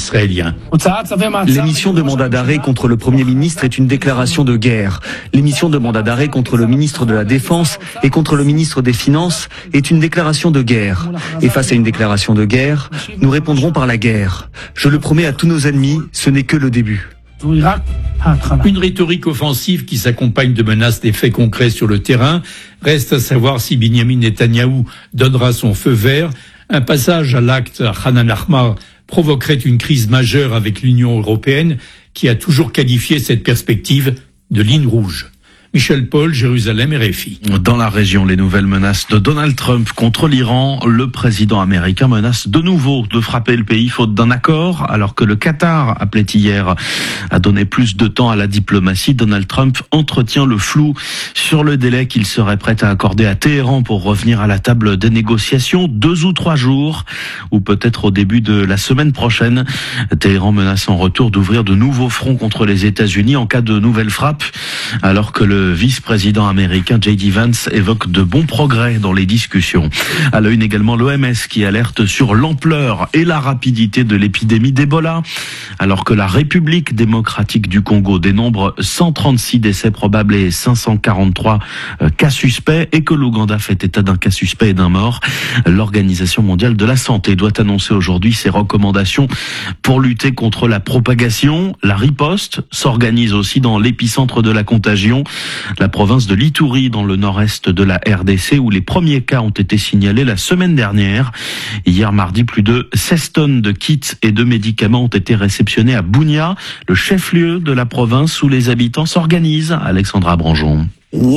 israélien. L'émission de mandat d'arrêt contre le Premier ministre est une déclaration de guerre. L'émission de mandat d'arrêt contre le ministre de la Défense et contre le ministre des Finances est une déclaration de guerre. Et face à une déclaration de guerre, nous répondrons par la guerre. Je le promets à tous nos ennemis, ce n'est que le début. Une rhétorique offensive qui s'accompagne de menaces d'effets concrets sur le terrain. Reste à savoir si Binyamin Netanyahou donnera son feu vert. Un passage à l'acte à Khan al-Ahmar provoquerait une crise majeure avec l'Union européenne qui a toujours qualifié cette perspective de ligne rouge. Michel Paul, Jérusalem, RFI. Dans la région, les nouvelles menaces de Donald Trump contre l'Iran. Le président américain menace de nouveau de frapper le pays faute d'un accord, alors que le Qatar, appelait hier, a donné plus de temps à la diplomatie. Donald Trump entretient le flou sur le délai qu'il serait prêt à accorder à Téhéran pour revenir à la table des négociations, 2 ou 3 jours, ou peut-être au début de la semaine prochaine. Téhéran menace en retour d'ouvrir de nouveaux fronts contre les États-Unis en cas de nouvelles frappes, alors que le vice-président américain J.D. Vance évoque de bons progrès dans les discussions. À la une également l'OMS qui alerte sur l'ampleur et la rapidité de l'épidémie d'Ebola, alors que la République démocratique du Congo dénombre 136 décès probables et 543 cas suspects, et que l'Ouganda fait état d'un cas suspect et d'un mort. L'Organisation mondiale de la santé doit annoncer aujourd'hui ses recommandations pour lutter contre la propagation. La riposte s'organise aussi dans l'épicentre de la contagion, la province de l'Ituri dans le nord-est de la RDC, où les premiers cas ont été signalés la semaine dernière. Hier mardi, plus de 16 tonnes de kits et de médicaments ont été réceptionnés à Bunia, le chef-lieu de la province où les habitants s'organisent. Alexandra Branjon.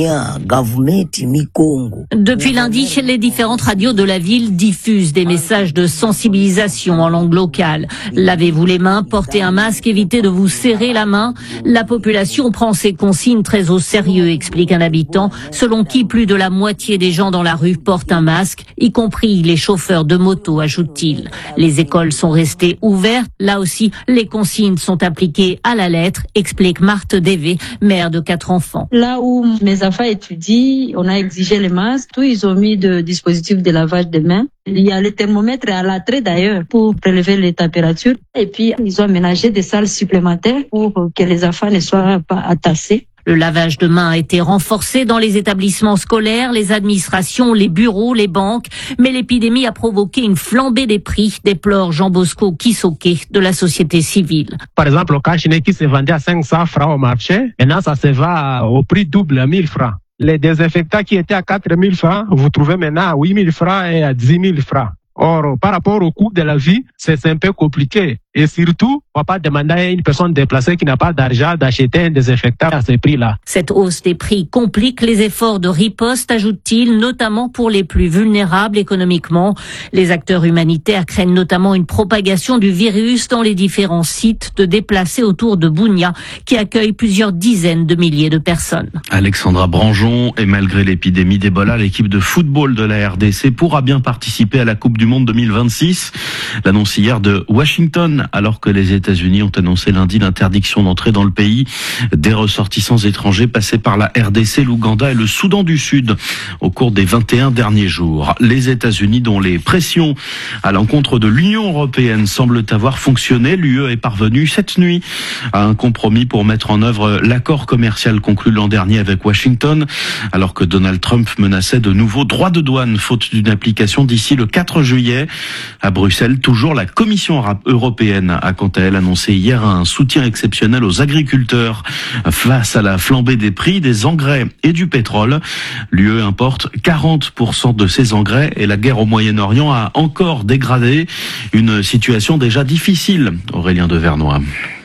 Depuis lundi, les différentes radios de la ville diffusent des messages de sensibilisation en langue locale. Lavez-vous les mains, portez un masque, évitez de vous serrer la main. La population prend ces consignes très au sérieux, explique un habitant, selon qui plus de la moitié des gens dans la rue portent un masque, y compris les chauffeurs de moto, ajoute-t-il. Les écoles sont restées ouvertes. Là aussi, les consignes sont appliquées à la lettre, explique Marthe Dévé, mère de 4 enfants. Là où mes enfants étudient, on a exigé les masques, ils ont mis de dispositifs de lavage des mains. Il y a le thermomètre à l'entrée d'ailleurs pour prélever les températures. Et puis, ils ont aménagé des salles supplémentaires pour que les enfants ne soient pas entassés. Le lavage de mains a été renforcé dans les établissements scolaires, les administrations, les bureaux, les banques. Mais l'épidémie a provoqué une flambée des prix, déplore Jean Bosco Kisoké de la société civile. Par exemple, le cache-nez qui se vendait à 500 francs au marché, maintenant ça se vend au prix double à 1000 francs. Les désinfectants qui étaient à 4000 francs, vous trouvez maintenant à 8000 francs et à 10 000 francs. Or, par rapport au coût de la vie, c'est un peu compliqué. Et surtout, on va pas demander à une personne déplacée qui n'a pas d'argent d'acheter un désinfectant à ce prix-là. Cette hausse des prix complique les efforts de riposte, ajoute-t-il, notamment pour les plus vulnérables économiquement. Les acteurs humanitaires craignent notamment une propagation du virus dans les différents sites de déplacés autour de Bunia, qui accueille plusieurs dizaines de milliers de personnes. Alexandra Branjon, et malgré l'épidémie d'Ebola, l'équipe de football de la RDC pourra bien participer à la Coupe du Monde 2026. L'annonce hier de Washington, alors que les États-Unis ont annoncé lundi l'interdiction d'entrer dans le pays des ressortissants étrangers passés par la RDC, l'Ouganda et le Soudan du Sud au cours des 21 derniers jours. Les États-Unis, dont les pressions à l'encontre de l'Union européenne semblent avoir fonctionné, l'UE est parvenue cette nuit à un compromis pour mettre en œuvre l'accord commercial conclu l'an dernier avec Washington, alors que Donald Trump menaçait de nouveaux droits de douane faute d'une application d'ici le 4 juillet. À Bruxelles, toujours la Commission européenne a quant à elle annoncé hier un soutien exceptionnel aux agriculteurs face à la flambée des prix des engrais et du pétrole. L'UE importe 40% de ces engrais et la guerre au Moyen-Orient a encore dégradé une situation déjà difficile. Aurélien Devernois.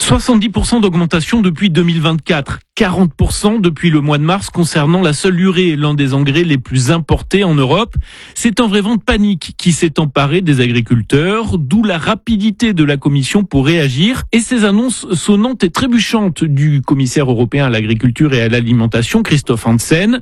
70% d'augmentation depuis 2024, 40% depuis le mois de mars concernant la seule urée, l'un des engrais les plus importés en Europe. C'est un vrai vent de panique qui s'est emparé des agriculteurs, d'où la rapidité de la Commission pour réagir et ces annonces sonnantes et trébuchantes du commissaire européen à l'agriculture et à l'alimentation, Christophe Hansen.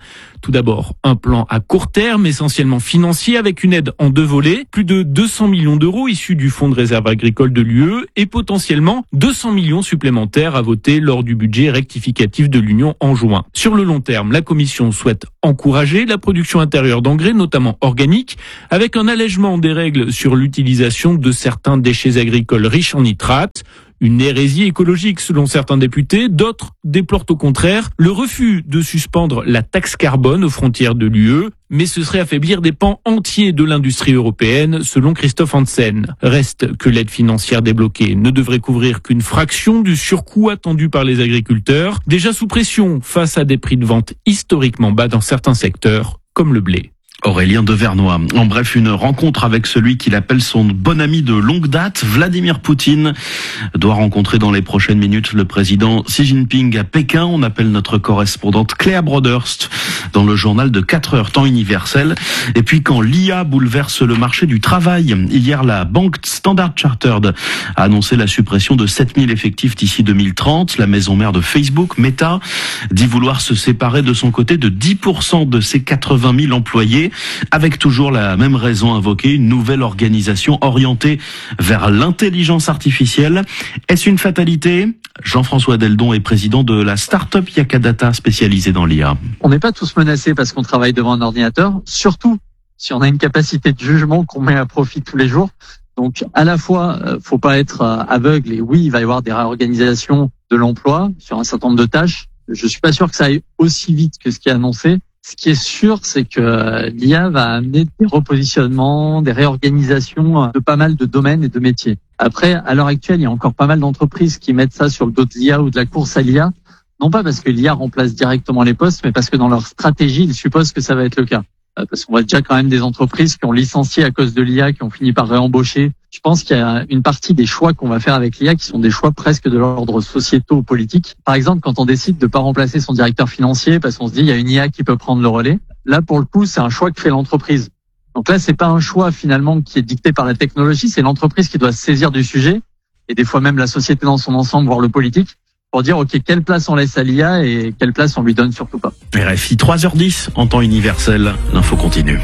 Tout d'abord, un plan à court terme, essentiellement financier, avec une aide en 2 volets, plus de 200 millions d'euros issus du Fonds de réserve agricole de l'UE et potentiellement 200 millions supplémentaires à voter lors du budget rectificatif de l'Union en juin. Sur le long terme, la Commission souhaite encourager la production intérieure d'engrais, notamment organiques, avec un allègement des règles sur l'utilisation de certains déchets agricoles riches en nitrates. Une hérésie écologique selon certains députés, d'autres déplorent au contraire le refus de suspendre la taxe carbone aux frontières de l'UE, mais ce serait affaiblir des pans entiers de l'industrie européenne selon Christophe Hansen. Reste que l'aide financière débloquée ne devrait couvrir qu'une fraction du surcoût attendu par les agriculteurs, déjà sous pression face à des prix de vente historiquement bas dans certains secteurs, comme le blé. Aurélien Devernois. En bref, une rencontre avec celui qu'il appelle son bon ami de longue date, Vladimir Poutine, doit rencontrer dans les prochaines minutes le président Xi Jinping à Pékin. On appelle notre correspondante Cléa Broderst dans le journal de 4 heures temps universel. Et puis quand l'IA bouleverse le marché du travail, hier la banque Standard Chartered a annoncé la suppression de 7000 effectifs d'ici 2030. La maison mère de Facebook, Meta, dit vouloir se séparer de son côté de 10% de ses 80 000 employés, avec toujours la même raison invoquée, une nouvelle organisation orientée vers l'intelligence artificielle. Est-ce une fatalité ? Jean-François Deldon est président de la start-up Yakadata spécialisée dans l'IA. On n'est pas tous menacés parce qu'on travaille devant un ordinateur, surtout si on a une capacité de jugement qu'on met à profit tous les jours. Donc à la fois, faut pas être aveugle, et oui, il va y avoir des réorganisations de l'emploi sur un certain nombre de tâches. Je suis pas sûr que ça aille aussi vite que ce qui est annoncé. Ce qui est sûr, c'est que l'IA va amener des repositionnements, des réorganisations de pas mal de domaines et de métiers. Après, à l'heure actuelle, il y a encore pas mal d'entreprises qui mettent ça sur le dos de l'IA ou de la course à l'IA. Non pas parce que l'IA remplace directement les postes, mais parce que dans leur stratégie, ils supposent que ça va être le cas. Parce qu'on voit déjà quand même des entreprises qui ont licencié à cause de l'IA, qui ont fini par réembaucher. Je pense qu'il y a une partie des choix qu'on va faire avec l'IA qui sont des choix presque de l'ordre sociétaux ou politique. Par exemple, quand on décide de pas remplacer son directeur financier parce qu'on se dit il y a une IA qui peut prendre le relais, là pour le coup c'est un choix que fait l'entreprise. Donc là c'est pas un choix finalement qui est dicté par la technologie, c'est l'entreprise qui doit se saisir du sujet, et des fois même la société dans son ensemble, voire le politique, pour dire ok, quelle place on laisse à l'IA et quelle place on lui donne surtout pas. RFI 3h10 en temps universel, l'info continue.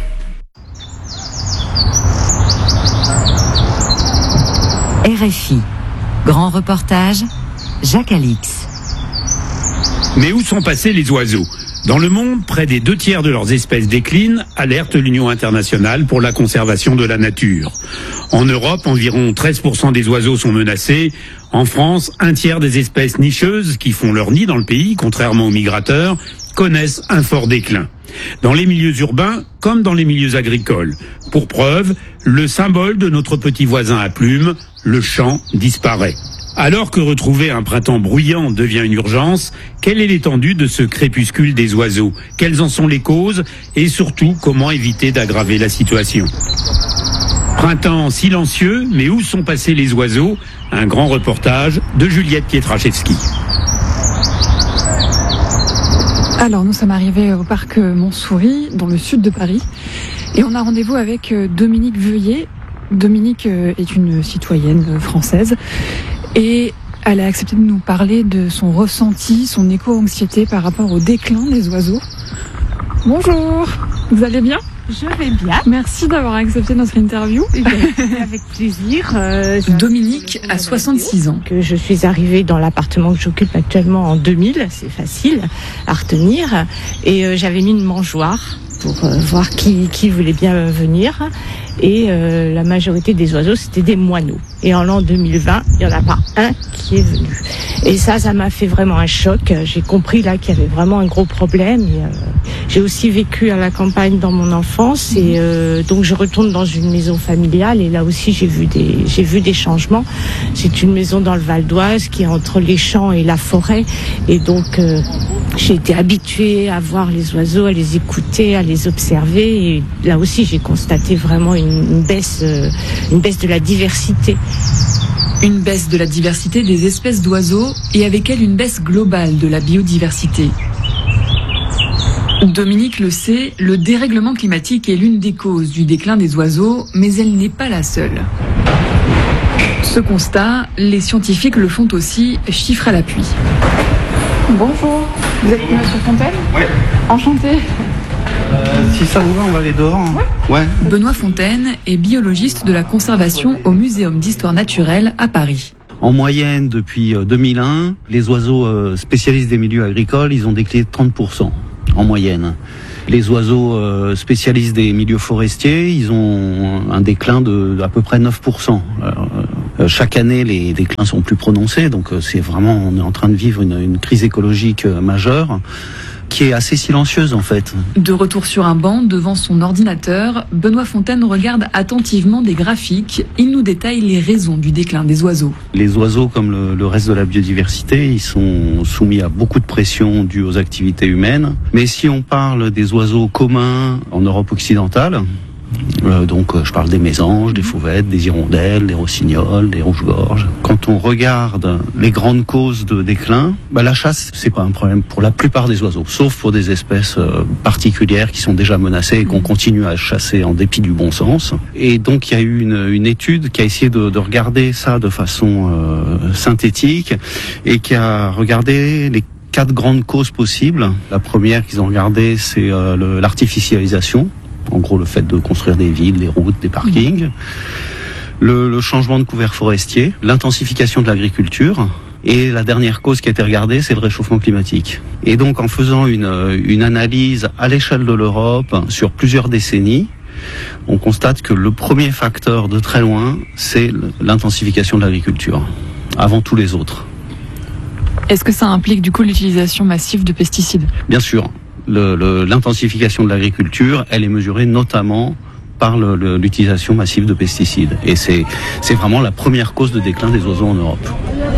RFI, grand reportage, Jacques Alix. Mais où sont passés les oiseaux ? Dans le monde, près des 2/3 de leurs espèces déclinent, alerte l'Union internationale pour la conservation de la nature. En Europe, environ 13% des oiseaux sont menacés. En France, 1/3 des espèces nicheuses qui font leur nid dans le pays, contrairement aux migrateurs, connaissent un fort déclin. Dans les milieux urbains comme dans les milieux agricoles. Pour preuve, le symbole de notre petit voisin à plumes, le chant, disparaît. Alors que retrouver un printemps bruyant devient une urgence, quelle est l'étendue de ce crépuscule des oiseaux ? Quelles en sont les causes ? Et surtout, comment éviter d'aggraver la situation ? Printemps silencieux, mais où sont passés les oiseaux ? Un grand reportage de Juliette Pietraszewski. Alors, nous sommes arrivés au parc Montsouris, dans le sud de Paris, et on a rendez-vous avec Dominique Veuillet. Dominique est une citoyenne française, et elle a accepté de nous parler de son ressenti, son éco-anxiété par rapport au déclin des oiseaux. Bonjour, vous allez bien ? Je vais bien. Merci d'avoir accepté notre interview. Avec plaisir. Dominique a 66 ans. Je suis arrivée dans l'appartement que j'occupe actuellement en 2000, c'est facile à retenir. Et j'avais mis une mangeoire pour voir qui voulait bien venir. Et la majorité des oiseaux, c'était des moineaux. Et en l'an 2020, il n'y en a pas un qui est venu. Et ça m'a fait vraiment un choc. J'ai compris là qu'il y avait vraiment un gros problème. Et, j'ai aussi vécu à la campagne dans mon enfance, et donc je retourne dans une maison familiale, et là aussi j'ai vu des changements. C'est une maison dans le Val d'Oise qui est entre les champs et la forêt, et donc j'ai été habituée à voir les oiseaux, à les écouter, à les observer, et là aussi j'ai constaté vraiment une baisse de la diversité. Une baisse de la diversité des espèces d'oiseaux, et avec elle une baisse globale de la biodiversité. Dominique le sait, le dérèglement climatique est l'une des causes du déclin des oiseaux, mais elle n'est pas la seule. Ce constat, les scientifiques le font aussi, chiffres à l'appui. Bonjour. Vous êtes Monsieur Fontaine ? Oui. Enchanté. Si ça vous va, on va aller dehors. Ouais. Benoît Fontaine est biologiste de la conservation au Muséum d'histoire naturelle à Paris. En moyenne, depuis 2001, les oiseaux spécialistes des milieux agricoles, ils ont décliné de 30% en moyenne. Les oiseaux spécialistes des milieux forestiers, ils ont un déclin de à peu près 9%. Alors, chaque année, les déclins sont plus prononcés, donc c'est vraiment, on est en train de vivre une crise écologique majeure, qui est assez silencieuse en fait. De retour sur un banc devant son ordinateur, Benoît Fontaine regarde attentivement des graphiques. Il nous détaille les raisons du déclin des oiseaux. Les oiseaux, comme le reste de la biodiversité, ils sont soumis à beaucoup de pression due aux activités humaines. Mais si on parle des oiseaux communs en Europe occidentale, donc je parle des mésanges, des fauvettes, des hirondelles, des rossignols, des rouges-gorges. Quand on regarde les grandes causes de déclin, la chasse, c'est pas un problème pour la plupart des oiseaux, sauf pour des espèces particulières qui sont déjà menacées et qu'on continue à chasser en dépit du bon sens. Et donc il y a eu une étude qui a essayé de regarder ça de façon synthétique et qui a regardé les 4 grandes causes possibles. La première qu'ils ont regardée, c'est l'artificialisation. En gros, le fait de construire des villes, des routes, des parkings. Le changement de couvert forestier, l'intensification de l'agriculture. Et la dernière cause qui a été regardée, c'est le réchauffement climatique. Et donc, en faisant une analyse à l'échelle de l'Europe sur plusieurs décennies, on constate que le premier facteur de très loin, c'est l'intensification de l'agriculture, avant tous les autres. Est-ce que ça implique du coup l'utilisation massive de pesticides ? Bien sûr. L'intensification de l'agriculture, elle est mesurée notamment par l'utilisation massive de pesticides. Et c'est vraiment la première cause de déclin des oiseaux en Europe.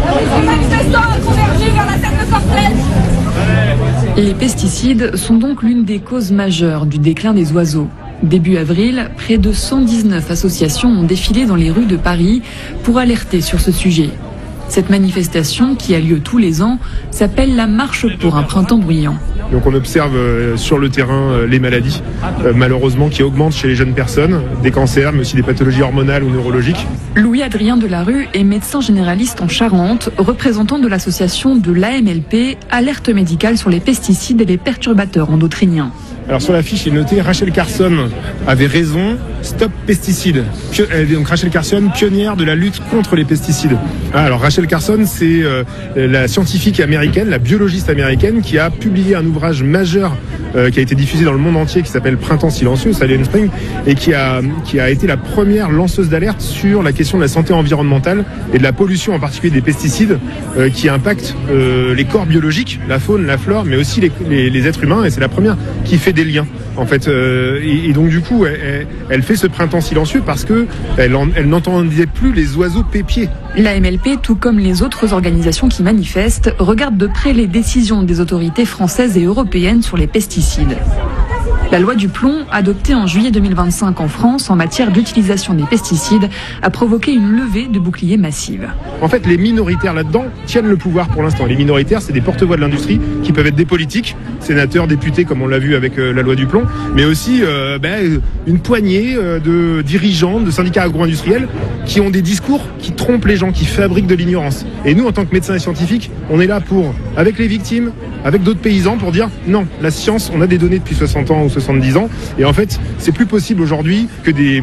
Les pesticides sont donc l'une des causes majeures du déclin des oiseaux. Début avril, près de 119 associations ont défilé dans les rues de Paris pour alerter sur ce sujet. Cette manifestation, qui a lieu tous les ans, s'appelle la Marche pour un printemps bruyant. Donc on observe sur le terrain les maladies, malheureusement, qui augmentent chez les jeunes personnes, des cancers, mais aussi des pathologies hormonales ou neurologiques. Louis-Adrien Delarue est médecin généraliste en Charente, représentant de l'association de l'AMLP, Alerte médicale sur les pesticides et les perturbateurs endocriniens. Alors sur la fiche, il est noté Rachel Carson avait raison, stop pesticides. Donc Rachel Carson, pionnière de la lutte contre les pesticides. Alors Rachel Carson, c'est la scientifique américaine, la biologiste américaine qui a publié un ouvrage majeur qui a été diffusé dans le monde entier qui s'appelle Printemps silencieux, Silent Spring, et qui a été la première lanceuse d'alerte sur la question de la santé environnementale et de la pollution, en particulier des pesticides qui impactent les corps biologiques, la faune, la flore, mais aussi les êtres humains, et c'est la première qui fait des liens en fait, et donc du coup elle fait ce printemps silencieux parce que elle n'entendait plus les oiseaux pépier. La MLP, tout comme les autres organisations qui manifestent, regarde de près les décisions des autorités françaises et européennes sur les pesticides. La loi du plomb, adoptée en juillet 2025 en France en matière d'utilisation des pesticides, a provoqué une levée de boucliers massive. En fait, les minoritaires là-dedans tiennent le pouvoir pour l'instant. Les minoritaires, c'est des porte-voix de l'industrie qui peuvent être des politiques, sénateurs, députés, comme on l'a vu avec la loi du plomb, mais aussi une poignée de dirigeants, de syndicats agro-industriels qui ont des discours qui trompent les gens, qui fabriquent de l'ignorance. Et nous, en tant que médecins et scientifiques, on est là pour, avec les victimes, avec d'autres paysans, pour dire non, la science, on a des données depuis 60 ans ou 70 ans, et en fait, c'est plus possible aujourd'hui que des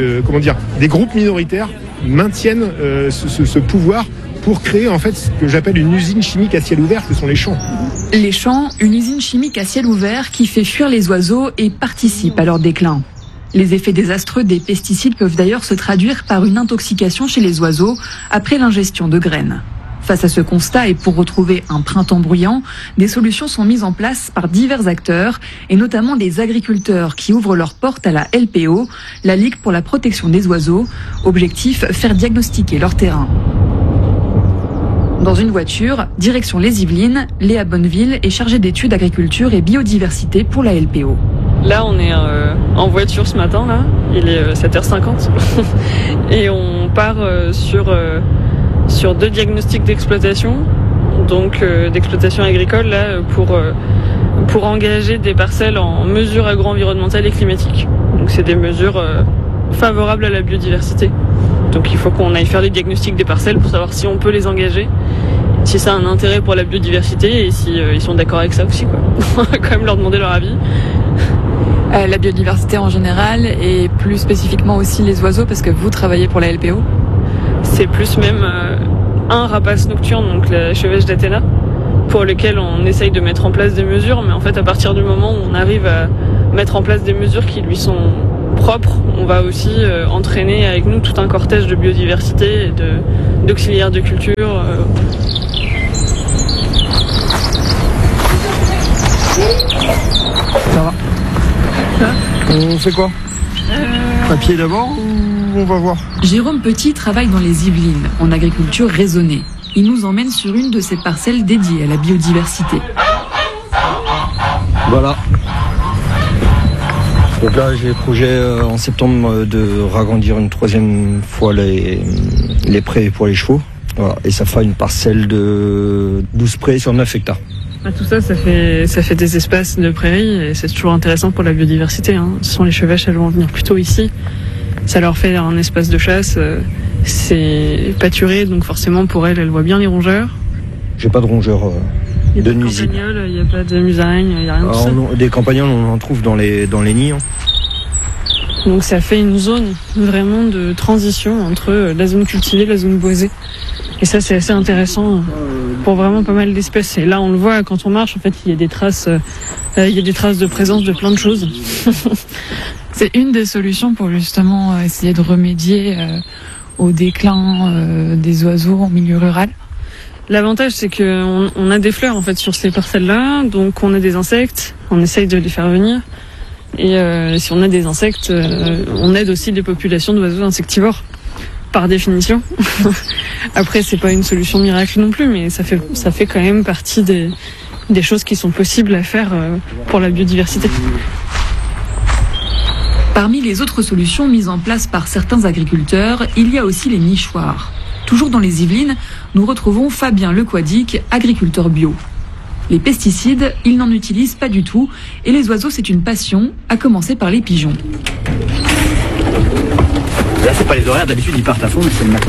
groupes minoritaires maintiennent ce pouvoir pour créer en fait ce que j'appelle une usine chimique à ciel ouvert, ce sont les champs. Les champs, une usine chimique à ciel ouvert qui fait fuir les oiseaux et participe à leur déclin. Les effets désastreux des pesticides peuvent d'ailleurs se traduire par une intoxication chez les oiseaux après l'ingestion de graines. Face à ce constat et pour retrouver un printemps bruyant, des solutions sont mises en place par divers acteurs et notamment des agriculteurs qui ouvrent leurs portes à la LPO, la Ligue pour la protection des oiseaux. Objectif, faire diagnostiquer leur terrain. Dans une voiture, direction les Yvelines, Léa Bonneville est chargée d'études agriculture et biodiversité pour la LPO. Là, on est en voiture ce matin, là. Il est 7h50 et on part sur 2 diagnostics d'exploitation, donc d'exploitation agricole là pour engager des parcelles en mesures agro-environnementales et climatiques. Donc c'est des mesures favorables à la biodiversité. Donc il faut qu'on aille faire les diagnostics des parcelles pour savoir si on peut les engager si ça a un intérêt pour la biodiversité et si ils sont d'accord avec ça aussi, quoi. On va quand même leur demander leur avis. La biodiversité en général et plus spécifiquement aussi les oiseaux, parce que vous travaillez pour la LPO. C'est plus même un rapace nocturne, donc la chevêche d'Athéna, pour lequel on essaye de mettre en place des mesures, mais en fait à partir du moment où on arrive à mettre en place des mesures qui lui sont propres, on va aussi entraîner avec nous tout un cortège de biodiversité et d'auxiliaires de culture. Ça va. On fait quoi Papier d'abord ou on va voir? Jérôme Petit travaille dans les Yvelines, en agriculture raisonnée. Il nous emmène sur une de ces parcelles dédiées à la biodiversité. Voilà. Donc là, j'ai le projet en septembre de ragrandir une 3e fois les prés pour les chevaux. Voilà. Et ça fera une parcelle de 12 prés sur 9 hectares. Tout ça, ça fait des espaces de prairies et c'est toujours intéressant pour la biodiversité. Ce sont les chevêches, elles vont venir plutôt ici. Ça leur fait un espace de chasse. C'est pâturé, donc forcément pour elles voient bien les rongeurs. J'ai pas de rongeurs de nuisibles. Il n'y a pas de musaraignes, il n'y a rien de ça. Des campagnols, on en trouve dans les nids. Donc ça fait une zone vraiment de transition entre la zone cultivée et la zone boisée. Et ça, c'est assez intéressant pour vraiment pas mal d'espèces. Et là, on le voit quand on marche, en fait, il y a des traces de présence de plein de choses. C'est une des solutions pour justement essayer de remédier au déclin des oiseaux en milieu rural. L'avantage, c'est qu'on a des fleurs en fait sur ces parcelles-là, donc on a des insectes, on essaye de les faire venir. Et si on a des insectes, on aide aussi les populations d'oiseaux insectivores, par définition. Après, c'est pas une solution miracle non plus, mais ça fait quand même partie des choses qui sont possibles à faire pour la biodiversité. Parmi les autres solutions mises en place par certains agriculteurs, il y a aussi les nichoirs. Toujours dans les Yvelines, nous retrouvons Fabien Lequadic, agriculteur bio. Les pesticides, il n'en utilise pas du tout, et les oiseaux, c'est une passion, à commencer par les pigeons. Là, c'est pas les horaires, d'habitude ils partent à fond, mais c'est le matin.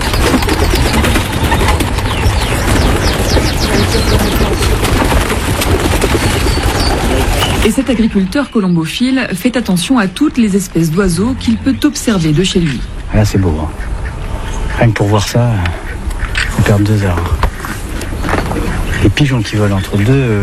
Et cet agriculteur colombophile fait attention à toutes les espèces d'oiseaux qu'il peut observer de chez lui. Là, c'est beau. Hein. Rien que pour voir ça, faut perdre 2 heures. Les pigeons qui volent entre deux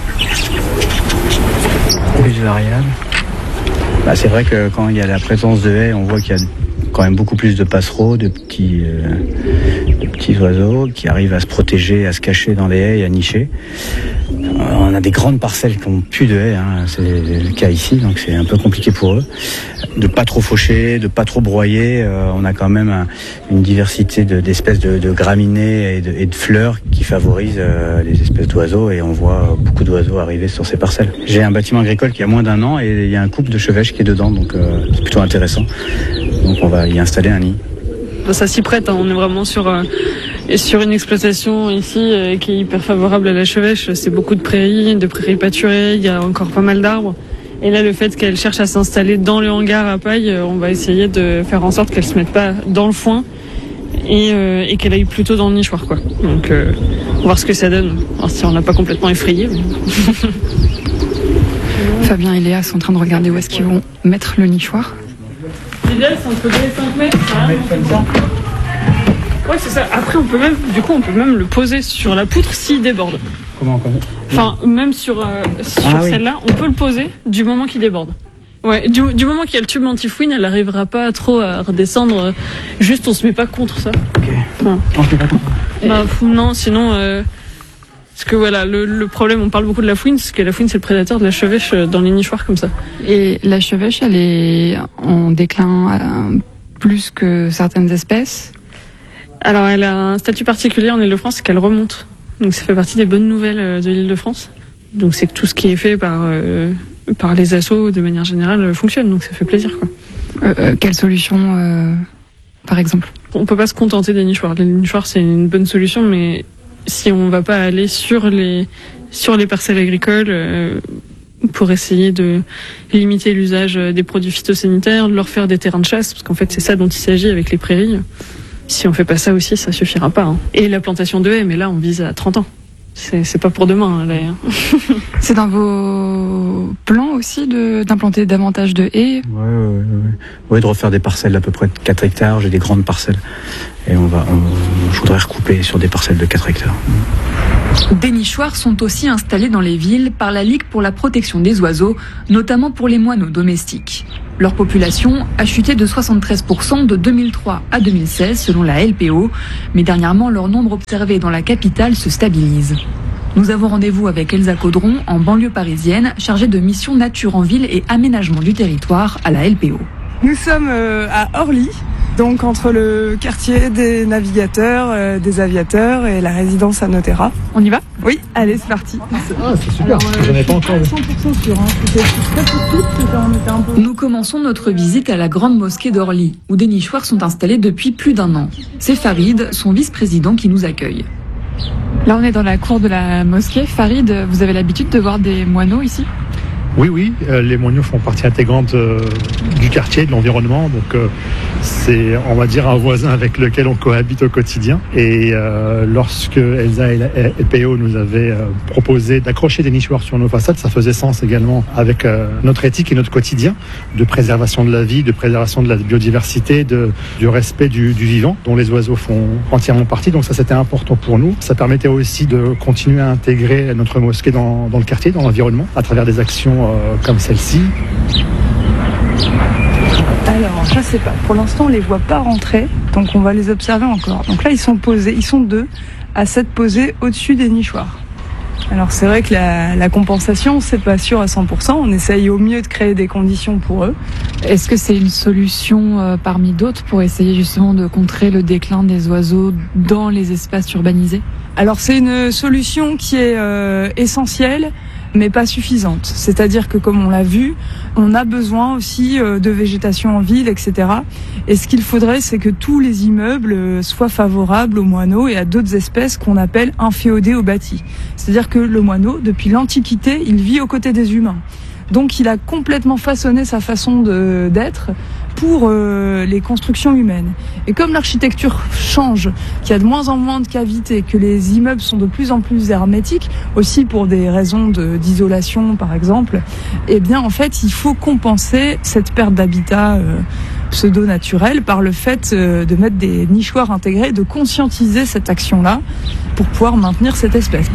plus variables. Bah, c'est vrai que quand il y a la présence de haies, on voit qu'il y a quand même beaucoup plus de passereaux, de petits oiseaux qui arrivent à se protéger, à se cacher dans les haies et à nicher. On a des grandes parcelles qui n'ont plus de haies, hein. C'est le cas ici, donc c'est un peu compliqué pour eux. De pas trop faucher, de pas trop broyer. On a quand même une diversité d'espèces de graminées et de fleurs qui favorisent les espèces d'oiseaux, et on voit beaucoup d'oiseaux arriver sur ces parcelles. J'ai un bâtiment agricole qui a moins d'1 an et il y a un couple de chevêches qui est dedans, donc c'est plutôt intéressant. Donc on va y installer un nid. Ça s'y prête, hein. On est vraiment sur une exploitation ici qui est hyper favorable à la chevêche. C'est beaucoup de prairies pâturées, il y a encore pas mal d'arbres. Et là, le fait qu'elle cherche à s'installer dans le hangar à paille, on va essayer de faire en sorte qu'elle se mette pas dans le foin et qu'elle aille plutôt dans le nichoir, quoi. Donc, on va voir ce que ça donne. Alors, si on l'a pas complètement effrayé. Mais... Fabien et Léa sont en train de regarder où est-ce qu'ils vont mettre le nichoir. L'idéal, c'est entre 2 et 5 mètres. Ouais, c'est ça. Après, on peut même le poser sur la poutre s'il déborde. Comment? Enfin, même sur celle-là, on peut le poser du moment qu'il déborde. Ouais, du moment qu'il y a le tube anti-fouine, elle n'arrivera pas trop à redescendre. Juste, on se met pas contre ça. Ok. Ouais. On se met pas contre. Non, sinon... Parce que voilà, le problème, on parle beaucoup de la fouine, parce que la fouine, c'est le prédateur de la chevêche dans les nichoirs comme ça. Et la chevêche, elle est en déclin plus que certaines espèces? Alors, elle a un statut particulier en Île-de-France, c'est qu'elle remonte. Donc, ça fait partie des bonnes nouvelles de l'Île-de-France. Donc, c'est que tout ce qui est fait par les assos, de manière générale, fonctionne. Donc, ça fait plaisir, quoi. Quelle solution, par exemple? On peut pas se contenter des nichoirs. Les nichoirs, c'est une bonne solution, mais si on va pas aller sur les parcelles agricoles pour essayer de limiter l'usage des produits phytosanitaires, de leur faire des terrains de chasse, parce qu'en fait, c'est ça dont il s'agit avec les prairies. Si on fait pas ça aussi, ça suffira pas. Hein. Et la plantation de haies, mais là on vise à 30 ans. C'est pas pour demain, hein, là. C'est dans vos plans aussi d'implanter davantage de haies? Oui, de refaire des parcelles d'à peu près de 4 hectares. J'ai des grandes parcelles. Et je voudrais recouper sur des parcelles de 4 hectares. Des nichoirs sont aussi installés dans les villes par la Ligue pour la protection des oiseaux, notamment pour les moineaux domestiques. Leur population a chuté de 73% de 2003 à 2016 selon la LPO, mais dernièrement leur nombre observé dans la capitale se stabilise. Nous avons rendez-vous avec Elsa Caudron en banlieue parisienne, chargée de mission nature en ville et aménagement du territoire à la LPO. Nous sommes à Orly, donc entre le quartier des navigateurs, des aviateurs et la résidence à Notera. On y va? Oui, allez, c'est parti. C'est super, j'en ai pas encore vu. 100% sûr, c'était très tout, on était un peu... Nous commençons notre visite à la grande mosquée d'Orly, où des nichoirs sont installés depuis plus d'1 an. C'est Farid, son vice-président, qui nous accueille. Là, on est dans la cour de la mosquée. Farid, vous avez l'habitude de voir des moineaux ici? Oui, les moineaux font partie intégrante du quartier, de l'environnement. Donc c'est, on va dire, un voisin avec lequel on cohabite au quotidien. Et lorsque Elsa et la LPO nous avaient proposé d'accrocher des nichoirs sur nos façades, ça faisait sens également avec notre éthique et notre quotidien de préservation de la vie, de préservation de la biodiversité, du respect du vivant, dont les oiseaux font entièrement partie. Donc ça, c'était important pour nous. Ça permettait aussi de continuer à intégrer notre mosquée dans le quartier, dans l'environnement, à travers des actions comme celle-ci. Alors, je sais pas. Pour l'instant, on les voit pas rentrer, donc on va les observer encore. Donc là, ils sont posés, ils sont 2 à s'être posés au-dessus des nichoirs. Alors c'est vrai que la compensation, c'est pas sûr à 100%. On essaye au mieux de créer des conditions pour eux. Est-ce que c'est une solution parmi d'autres pour essayer justement de contrer le déclin des oiseaux dans les espaces urbanisés? Alors c'est une solution qui est essentielle, mais pas suffisante. C'est-à-dire que, comme on l'a vu, on a besoin aussi de végétation en ville, etc. Et ce qu'il faudrait, c'est que tous les immeubles soient favorables aux moineaux et à d'autres espèces qu'on appelle inféodées au bâti. C'est-à-dire que le moineau, depuis l'Antiquité, il vit aux côtés des humains. Donc il a complètement façonné sa façon d'être pour les constructions humaines. Et comme l'architecture change, qu'il y a de moins en moins de cavités, que les immeubles sont de plus en plus hermétiques, aussi pour des raisons d'isolation par exemple, eh bien en fait il faut compenser cette perte d'habitat pseudo-naturel par le fait de mettre des nichoirs intégrés, de conscientiser cette action-là pour pouvoir maintenir cette espèce.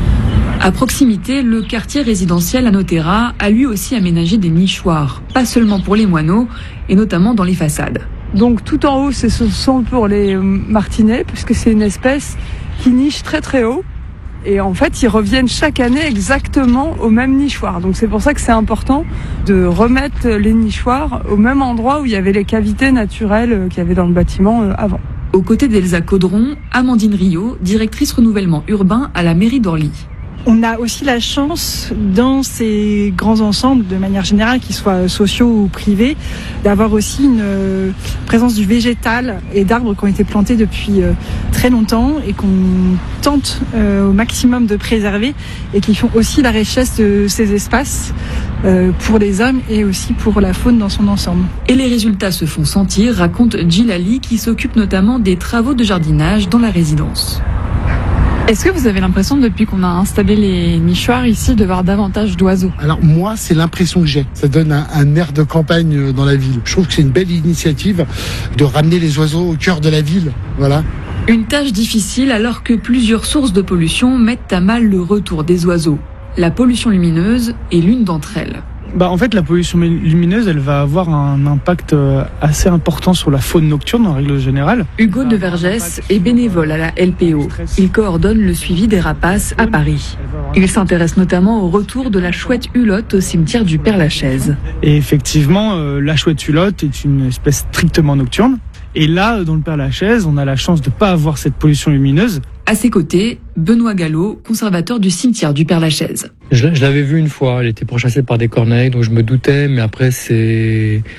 À proximité, le quartier résidentiel à Notera a lui aussi aménagé des nichoirs, pas seulement pour les moineaux, et notamment dans les façades. Donc tout en haut, ce sont pour les martinets, puisque c'est une espèce qui niche très très haut. Et en fait, ils reviennent chaque année exactement au même nichoir. Donc c'est pour ça que c'est important de remettre les nichoirs au même endroit où il y avait les cavités naturelles qu'il y avait dans le bâtiment avant. Aux côtés d'Elsa Caudron, Amandine Rio, directrice renouvellement urbain à la mairie d'Orly. On a aussi la chance, dans ces grands ensembles, de manière générale, qu'ils soient sociaux ou privés, d'avoir aussi une présence du végétal et d'arbres qui ont été plantés depuis très longtemps et qu'on tente au maximum de préserver et qui font aussi la richesse de ces espaces pour les hommes et aussi pour la faune dans son ensemble. Et les résultats se font sentir, raconte Djilali, qui s'occupe notamment des travaux de jardinage dans la résidence. Est-ce que vous avez l'impression, depuis qu'on a installé les nichoirs ici, de voir davantage d'oiseaux? Alors moi, c'est l'impression que j'ai. Ça donne un air de campagne dans la ville. Je trouve que c'est une belle initiative de ramener les oiseaux au cœur de la ville. Voilà. Une tâche difficile alors que plusieurs sources de pollution mettent à mal le retour des oiseaux. La pollution lumineuse est l'une d'entre elles. En fait, la pollution lumineuse, elle va avoir un impact assez important sur la faune nocturne en règle générale. Hugo de Vergès est bénévole à la LPO. Il coordonne le suivi des rapaces à Paris. Il s'intéresse notamment au retour de la chouette hulotte au cimetière du Père-Lachaise. Et effectivement, la chouette hulotte est une espèce strictement nocturne. Et là, dans le Père-Lachaise, on a la chance de ne pas avoir cette pollution lumineuse. À ses côtés, Benoît Gallo, conservateur du cimetière du Père-Lachaise. Je l'avais vue une fois, elle était pourchassée par des corneilles, donc je me doutais, mais après c'est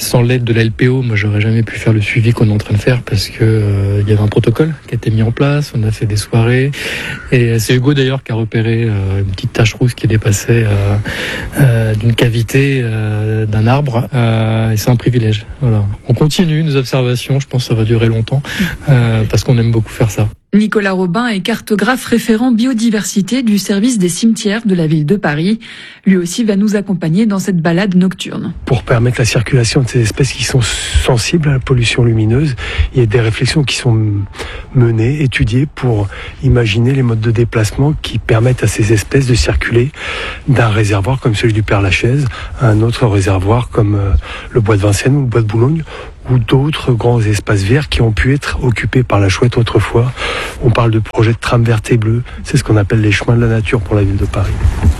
Sans l'aide de la LPO, moi j'aurais jamais pu faire le suivi qu'on est en train de faire parce que il y avait un protocole qui a été mis en place, on a fait des soirées et c'est Hugo d'ailleurs qui a repéré une petite tache rousse qui dépassait d'une cavité d'un arbre et c'est un privilège. Voilà. On continue nos observations, je pense que ça va durer longtemps parce qu'on aime beaucoup faire ça. Nicolas Robin est cartographe référent biodiversité du service des cimetières de la ville de Paris. Lui aussi va nous accompagner dans cette balade nocturne. Pour permettre la circulation de ces espèces qui sont sensibles à la pollution lumineuse, il y a des réflexions qui sont menées, étudiées pour imaginer les modes de déplacement qui permettent à ces espèces de circuler d'un réservoir comme celui du Père-Lachaise à un autre réservoir comme le bois de Vincennes ou le bois de Boulogne, ou d'autres grands espaces verts qui ont pu être occupés par la chouette autrefois. On parle de projets de tram verte et bleue, c'est ce qu'on appelle les chemins de la nature pour la ville de Paris.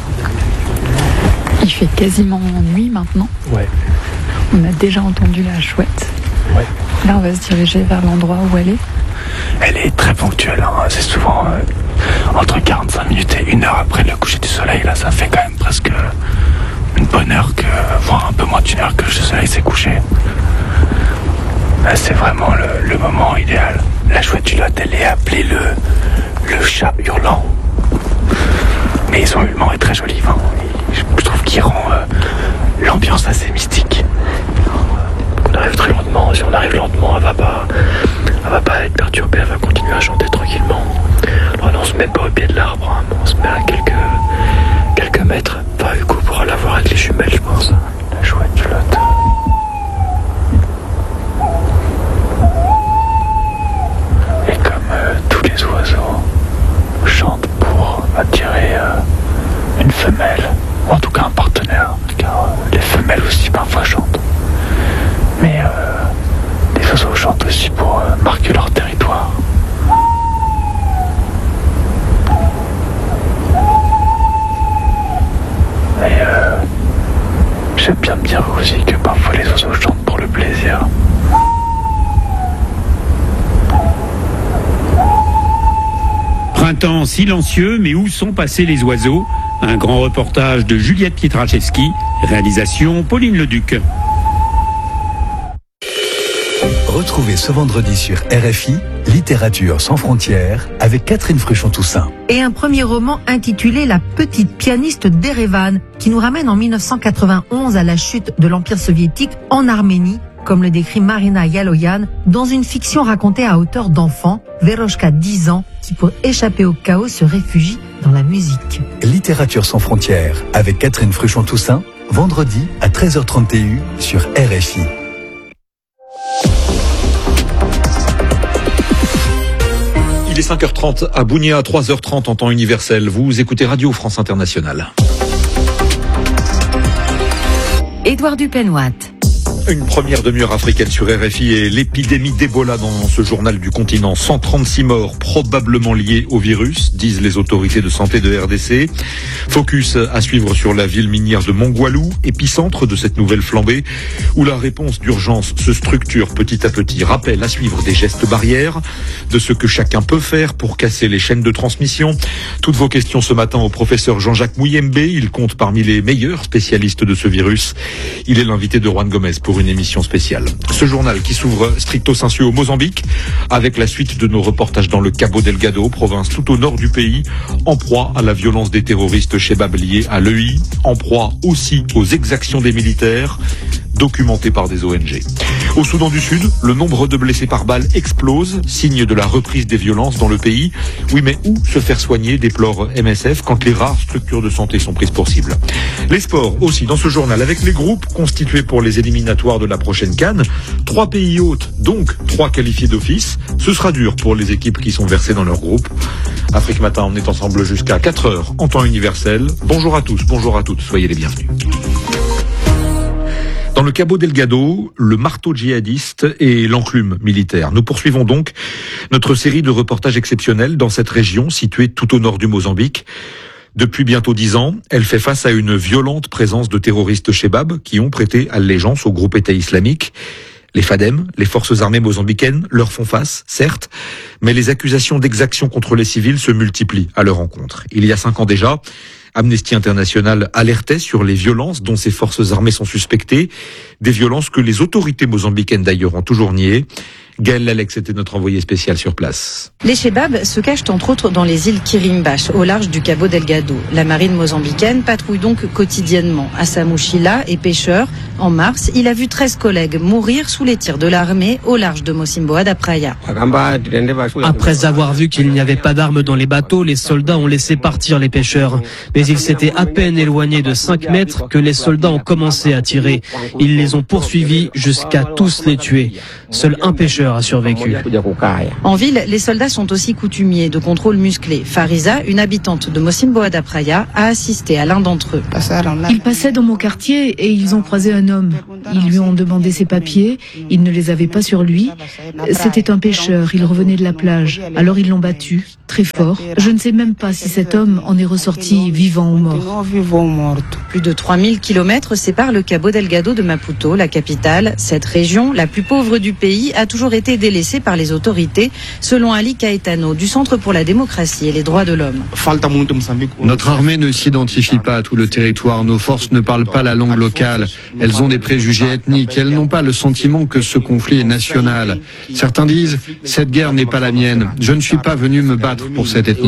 Il fait quasiment nuit maintenant. Ouais. On a déjà entendu la chouette. Ouais. Là, on va se diriger vers l'endroit où elle est. Elle est très ponctuelle, hein. C'est souvent entre 45 minutes et 1 heure après le coucher du soleil. Là, ça fait quand même presque une bonne heure, voire un peu moins d'une heure que le soleil s'est couché. Là, c'est vraiment le moment idéal. La chouette du Lot, elle est appelée le chat hurlant. Mais son hurlement est très joli. Hein. Je trouve qu'il rend l'ambiance assez mystique. On arrive très lentement. Si on arrive lentement, elle va pas être perturbée. Elle va continuer à chanter tranquillement. Alors là, on se met pas au pied de l'arbre. Hein. On se met à quelques mètres. Enfin, Hugo pourra la voir avec les jumelles, je pense. La chouette du Lot. Tous les oiseaux chantent pour attirer une femelle, ou en tout cas un partenaire, car les femelles aussi parfois chantent. Mais les oiseaux chantent aussi pour marquer leur territoire. Et j'aime bien me dire aussi que parfois les oiseaux chantent pour le plaisir. Printemps silencieux, mais où sont passés les oiseaux? Un grand reportage de Juliette Pietraszewski, réalisation Pauline Leduc. Retrouvez ce vendredi sur RFI, Littérature sans frontières, avec Catherine Fruchon-Toussaint. Et un premier roman intitulé La petite pianiste d'Erevan, qui nous ramène en 1991 à la chute de l'Empire soviétique en Arménie, comme le décrit Marina Yaloyan, dans une fiction racontée à hauteur d'enfant, Veroshka 10 ans, qui pour échapper au chaos se réfugie dans la musique. Littérature sans frontières, avec Catherine Fruchon-Toussaint, vendredi à 13h30 TU sur RFI. Il est 5h30 à Bounia, 3h30 en temps universel. Vous écoutez Radio France Internationale. Édouard Dupenoit. Une première demi-heure africaine sur RFI et l'épidémie d'Ebola dans ce journal du continent. 136 morts probablement liés au virus, disent les autorités de santé de RDC. Focus à suivre sur la ville minière de Mongwalu, épicentre de cette nouvelle flambée, où la réponse d'urgence se structure petit à petit. Rappel à suivre des gestes barrières, de ce que chacun peut faire pour casser les chaînes de transmission. Toutes vos questions ce matin au professeur Jean-Jacques Mouyembe. Il compte parmi les meilleurs spécialistes de ce virus. Il est l'invité de Juan Gomez pour une émission spéciale. Ce journal qui s'ouvre stricto sensu au Mozambique, avec la suite de nos reportages dans le Cabo Delgado, province tout au nord du pays, en proie à la violence des terroristes Chebab liés à l'EI, en proie aussi aux exactions des militaires, documentées par des ONG. Au Soudan du Sud, le nombre de blessés par balle explose, signe de la reprise des violences dans le pays. Oui, mais où se faire soigner, déplore MSF, quand les rares structures de santé sont prises pour cible. Les sports aussi dans ce journal, avec les groupes constitués pour les éliminatoires de la prochaine CAN. 3 pays hôtes, donc 3 qualifiés d'office. Ce sera dur pour les équipes qui sont versées dans leur groupe. Afrique Matin, on est ensemble jusqu'à 4h en temps universel. Bonjour à tous, bonjour à toutes, soyez les bienvenus. Dans le Cabo Delgado, le marteau djihadiste et l'enclume militaire. Nous poursuivons donc notre série de reportages exceptionnels dans cette région située tout au nord du Mozambique. Depuis bientôt 10 ans, elle fait face à une violente présence de terroristes Chebab qui ont prêté allégeance au groupe État islamique. Les FADEM, les forces armées mozambicaines, leur font face, certes, mais les accusations d'exaction contre les civils se multiplient à leur encontre. Il y a 5 ans déjà, Amnesty International alertait sur les violences dont ces forces armées sont suspectées, des violences que les autorités mozambicaines d'ailleurs ont toujours niées. Gaël Lalex était notre envoyé spécial sur place. Les Chebabs se cachent entre autres dans les îles Kirimbash, au large du Cabo Delgado. La marine mozambicaine patrouille donc quotidiennement. Assamou Chila est pêcheur. En mars, il a vu 13 collègues mourir sous les tirs de l'armée au large de Mocimboa da Praia. Après avoir vu qu'il n'y avait pas d'armes dans les bateaux, les soldats ont laissé partir les pêcheurs. Mais ils s'étaient à peine éloignés de 5 mètres que les soldats ont commencé à tirer. Ils les ont poursuivis jusqu'à tous les tuer. Seul un pêcheur a survécu. En ville, les soldats sont aussi coutumiers de contrôles musclés. Fariza, une habitante de Mocimboa da Praia, a assisté à l'un d'entre eux. Ils passaient dans mon quartier et ils ont croisé un homme. Ils lui ont demandé ses papiers. Il ne les avait pas sur lui. C'était un pêcheur. Il revenait de la plage. Alors ils l'ont battu, très fort. Je ne sais même pas si cet homme en est ressorti vivant ou mort. Plus de 3000 kilomètres séparent le Cabo Delgado de Maputo, la capitale. Cette région, la plus pauvre du pays, a toujours été délaissée par les autorités, selon Ali Caetano, du Centre pour la démocratie et les droits de l'homme. Notre armée ne s'identifie pas à tout le territoire. Nos forces ne parlent pas la langue locale. Elles ont des préjugés ethniques. Elles n'ont pas le sentiment que ce conflit est national. Certains disent « cette guerre n'est pas la mienne. Je ne suis pas venu me battre pour cette ethnie ».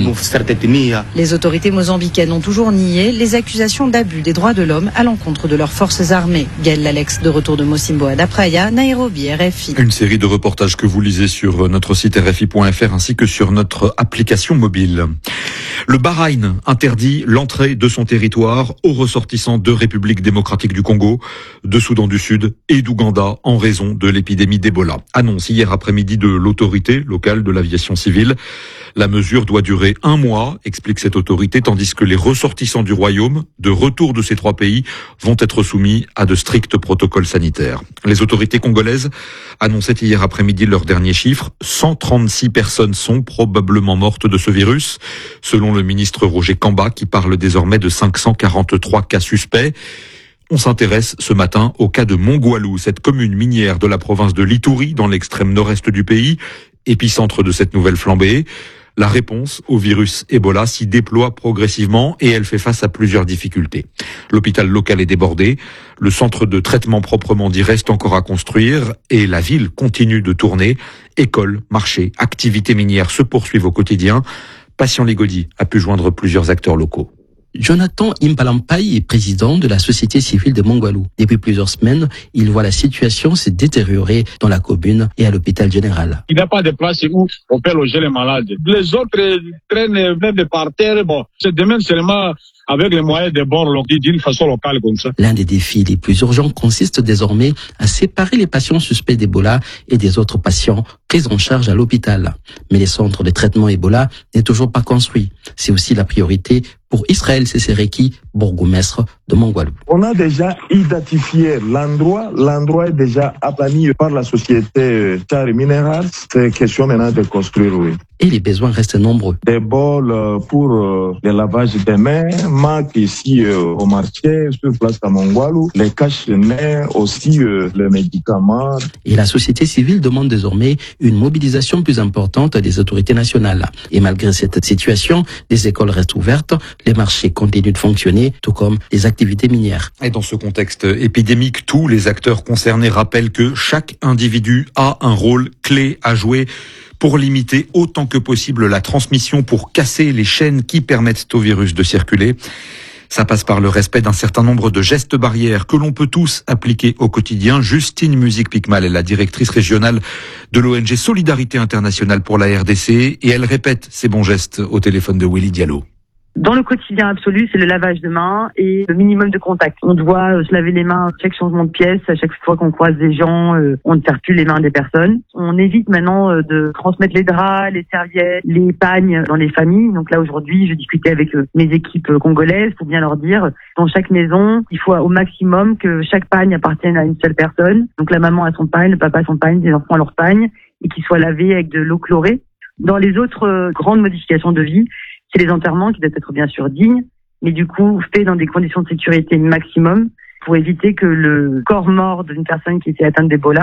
Les autorités mozambicaines ont toujours nié les accusations d'abus des droits de l'homme à l'encontre de leurs forces armées. Gaël Lalex, de retour de Mocimboa da Praia, Nairobi, RFI. Une série de reportages que vous lisez sur notre site rfi.fr ainsi que sur notre application mobile. Le Bahreïn interdit l'entrée de son territoire aux ressortissants de République démocratique du Congo, de Soudan du Sud et d'Ouganda en raison de l'épidémie d'Ebola. Annonce hier après-midi de l'autorité locale de l'aviation civile. La mesure doit durer 1 mois, explique cette autorité, tandis que les ressortissants du royaume, de retour de ces 3 pays, vont être soumis à de stricts protocoles sanitaires. Les autorités congolaises annonçaient hier après-midi leurs derniers chiffres. 136 personnes sont probablement mortes de ce virus, selon le ministre Roger Kamba, qui parle désormais de 543 cas suspects. On s'intéresse ce matin au cas de Mongwalu, cette commune minière de la province de l'Ituri, dans l'extrême nord-est du pays, épicentre de cette nouvelle flambée. La réponse au virus Ebola s'y déploie progressivement et elle fait face à plusieurs difficultés. L'hôpital local est débordé, le centre de traitement proprement dit reste encore à construire et la ville continue de tourner. Écoles, marchés, activités minières se poursuivent au quotidien. Patient Ligodi a pu joindre plusieurs acteurs locaux. Jonathan Impalampai est président de la société civile de Mongwalu. Depuis plusieurs semaines, il voit la situation se détériorer dans la commune et à l'hôpital général. Il n'y a pas de place où on peut loger les malades. Les autres traînent même par terre. Bon, c'est demain seulement avec les moyens de bord d'une façon locale comme ça. L'un des défis les plus urgents consiste désormais à séparer les patients suspects d'Ebola et des autres patients pris en charge à l'hôpital. Mais les centres de traitement Ebola n'est toujours pas construit. C'est aussi la priorité pour Israël Sesereki, bourgmestre de Mongwalu. On a déjà identifié l'endroit. L'endroit est déjà aplani par la société Char Minerals. C'est question maintenant de construire, oui. Et les besoins restent nombreux. Des bols pour le lavage des mains, manque ici au marché, sur place à Mongwalu. Les cache-nez, aussi les médicaments. Et la société civile demande désormais une mobilisation plus importante des autorités nationales. Et malgré cette situation, les écoles restent ouvertes, les marchés continuent de fonctionner, tout comme les activités minières. Et dans ce contexte épidémique, tous les acteurs concernés rappellent que chaque individu a un rôle clé à jouer pour limiter autant que possible la transmission, pour casser les chaînes qui permettent au virus de circuler. Ça passe par le respect d'un certain nombre de gestes barrières que l'on peut tous appliquer au quotidien. Justine Musique-Picmal est la directrice régionale de l'ONG Solidarité Internationale pour la RDC et elle répète ces bons gestes au téléphone de Willy Diallo. Dans le quotidien absolu, c'est le lavage de mains et le minimum de contact. On doit se laver les mains à chaque changement de pièce, à chaque fois qu'on croise des gens, on ne serre plus les mains des personnes. On évite maintenant de transmettre les draps, les serviettes, les pagnes dans les familles. Donc là, aujourd'hui, je discutais avec mes équipes congolaises pour bien leur dire, dans chaque maison, il faut au maximum que chaque pagne appartienne à une seule personne. Donc la maman a son pagne, le papa a son pagne, les enfants leur pagne, et qu'ils soient lavés avec de l'eau chlorée. Dans les autres grandes modifications de vie, c'est les enterrements qui doivent être bien sûr dignes, mais du coup faits dans des conditions de sécurité maximum pour éviter que le corps mort d'une personne qui était atteinte d'Ebola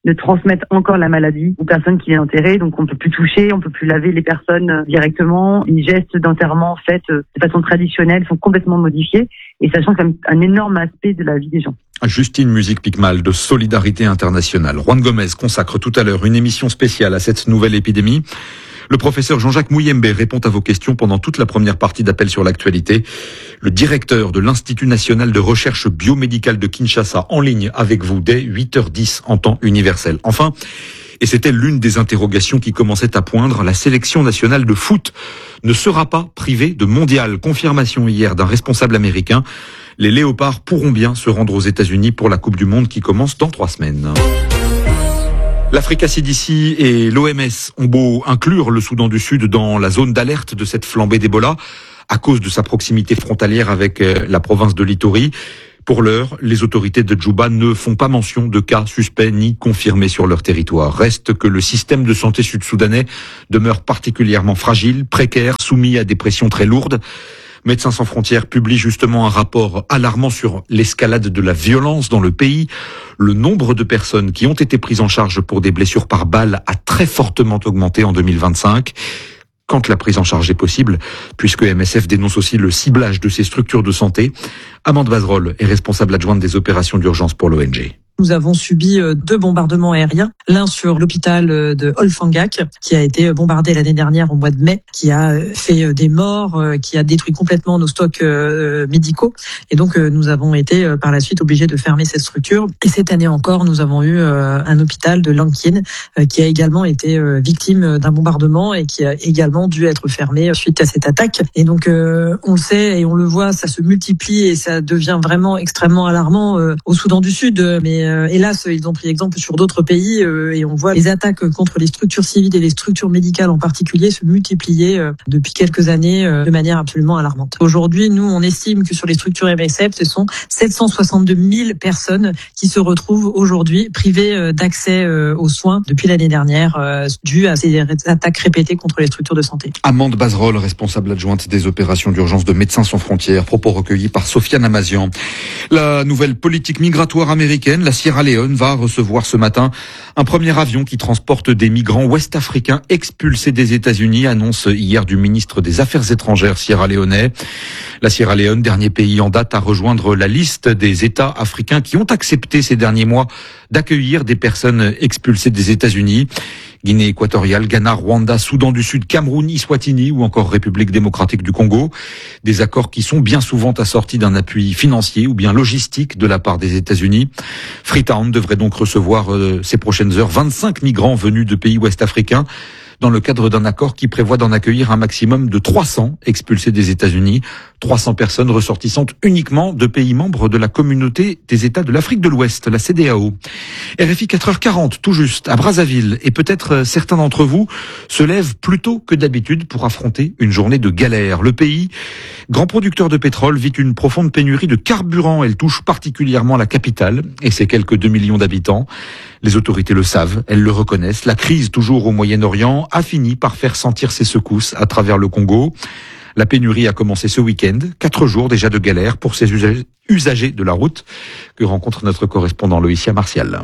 ne transmettent encore la maladie aux personnes qui viennent enterrer. Donc on peut plus toucher, on peut plus laver les personnes directement. Les gestes d'enterrement faits de façon traditionnelle sont complètement modifiés et ça change un énorme aspect de la vie des gens. Justine Musique-Picmal de Solidarité Internationale. Juan Gomez consacre tout à l'heure une émission spéciale à cette nouvelle épidémie. Le professeur Jean-Jacques Mouyembe répond à vos questions pendant toute la première partie d'Appel sur l'actualité. Le directeur de l'Institut national de recherche biomédicale de Kinshasa en ligne avec vous dès 8h10 en temps universel. Enfin, et c'était l'une des interrogations qui commençait à poindre, la sélection nationale de foot ne sera pas privée de mondial. Confirmation hier d'un responsable américain. Les Léopards pourront bien se rendre aux États-Unis pour la Coupe du Monde qui commence dans 3 semaines. L'Africa CDC et l'OMS ont beau inclure le Soudan du Sud dans la zone d'alerte de cette flambée d'Ebola à cause de sa proximité frontalière avec la province de l'Ituri. Pour l'heure, les autorités de Djouba ne font pas mention de cas suspects ni confirmés sur leur territoire. Reste que le système de santé sud-soudanais demeure particulièrement fragile, précaire, soumis à des pressions très lourdes. Médecins sans frontières publie justement un rapport alarmant sur l'escalade de la violence dans le pays. Le nombre de personnes qui ont été prises en charge pour des blessures par balle a très fortement augmenté en 2025. Quand la prise en charge est possible, puisque MSF dénonce aussi le ciblage de ces structures de santé. Amande Bazerolles est responsable adjointe des opérations d'urgence pour l'ONG. Nous avons subi 2 bombardements aériens, l'un sur l'hôpital de Olfangak, qui a été bombardé l'année dernière au mois de mai, qui a fait des morts, qui a détruit complètement nos stocks médicaux. Et donc nous avons été par la suite obligés de fermer cette structure. Et cette année encore, nous avons eu un hôpital de Lankin qui a également été victime d'un bombardement et qui a également dû être fermé suite à cette attaque. Et donc on le sait et on le voit, ça se multiplie et ça devient vraiment extrêmement alarmant au Soudan du Sud. Mais hélas, ils ont pris exemple sur d'autres pays et on voit les attaques contre les structures civiles et les structures médicales en particulier se multiplier depuis quelques années de manière absolument alarmante. Aujourd'hui, nous, on estime que sur les structures MSF, ce sont 762 000 personnes qui se retrouvent aujourd'hui privées d'accès aux soins depuis l'année dernière dû à ces attaques répétées contre les structures de santé. Amande Bazerolles, responsable adjointe des opérations d'urgence de Médecins sans frontières, propos recueillis par Sofiane Amazian. La nouvelle politique migratoire américaine, la Sierra Leone, va recevoir ce matin un premier avion qui transporte des migrants ouest-africains expulsés des États-Unis, annonce hier du ministre des Affaires étrangères sierra-léonais. La Sierra Leone, dernier pays en date à rejoindre la liste des États africains qui ont accepté ces derniers mois d'accueillir des personnes expulsées des États-Unis. Guinée équatoriale, Ghana, Rwanda, Soudan du Sud, Cameroun, Eswatini ou encore République démocratique du Congo. Des accords qui sont bien souvent assortis d'un appui financier ou bien logistique de la part des États-Unis. Freetown devrait donc recevoir ces prochaines heures 25 migrants venus de pays ouest-africains dans le cadre d'un accord qui prévoit d'en accueillir un maximum de 300 expulsés des États-Unis. 300 personnes ressortissantes uniquement de pays membres de la communauté des États de l'Afrique de l'Ouest, la CEDEAO. RFI 4h40, tout juste, à Brazzaville. Et peut-être certains d'entre vous se lèvent plus tôt que d'habitude pour affronter une journée de galère. Le pays, grand producteur de pétrole, vit une profonde pénurie de carburant. Elle touche particulièrement la capitale et ses quelques 2 millions d'habitants. Les autorités le savent, elles le reconnaissent. La crise, toujours au Moyen-Orient, a fini par faire sentir ses secousses à travers le Congo. La pénurie a commencé ce week-end, 4 jours déjà de galère pour ces usagers de la route que rencontre notre correspondant Loïcia Martial.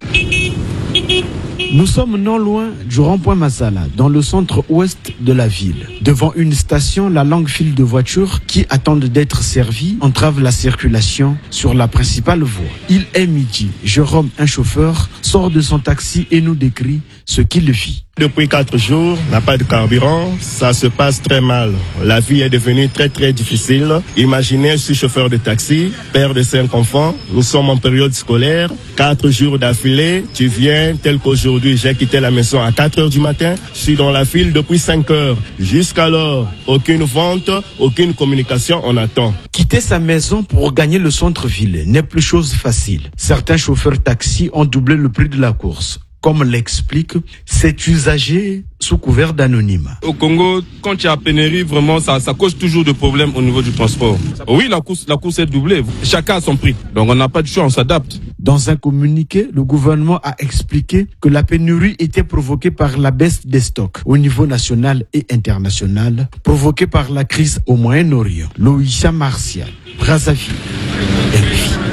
Nous sommes non loin du rond-point Masala, dans le centre-ouest de la ville. Devant une station, la longue file de voitures qui attendent d'être servies entrave la circulation sur la principale voie. Il est midi. Jérôme, un chauffeur, sort de son taxi et nous décrit ce qu'il vit. Depuis 4 jours, n'a pas de carburant, ça se passe très mal. La vie est devenue très très difficile. Imaginez, je suis chauffeur de taxi, père de 5 enfants, nous sommes en période scolaire, 4 jours d'affilée, tu viens tel qu'aujourd'hui, j'ai quitté la maison à 4 heures du matin, je suis dans la file depuis 5 heures. Jusqu'alors, aucune vente, aucune communication, on attend. Quitter sa maison pour gagner le centre-ville n'est plus chose facile. Certains chauffeurs taxi ont doublé le prix de la course. Comme l'explique cet usager sous couvert d'anonymat. Au Congo, quand il y a pénurie, vraiment, ça cause toujours de problèmes au niveau du transport. Oui, la course est doublée. Chacun a son prix. Donc on n'a pas de choix, on s'adapte. Dans un communiqué, le gouvernement a expliqué que la pénurie était provoquée par la baisse des stocks au niveau national et international, provoquée par la crise au Moyen-Orient. Loïcia Martial, Brazzaville, RFI.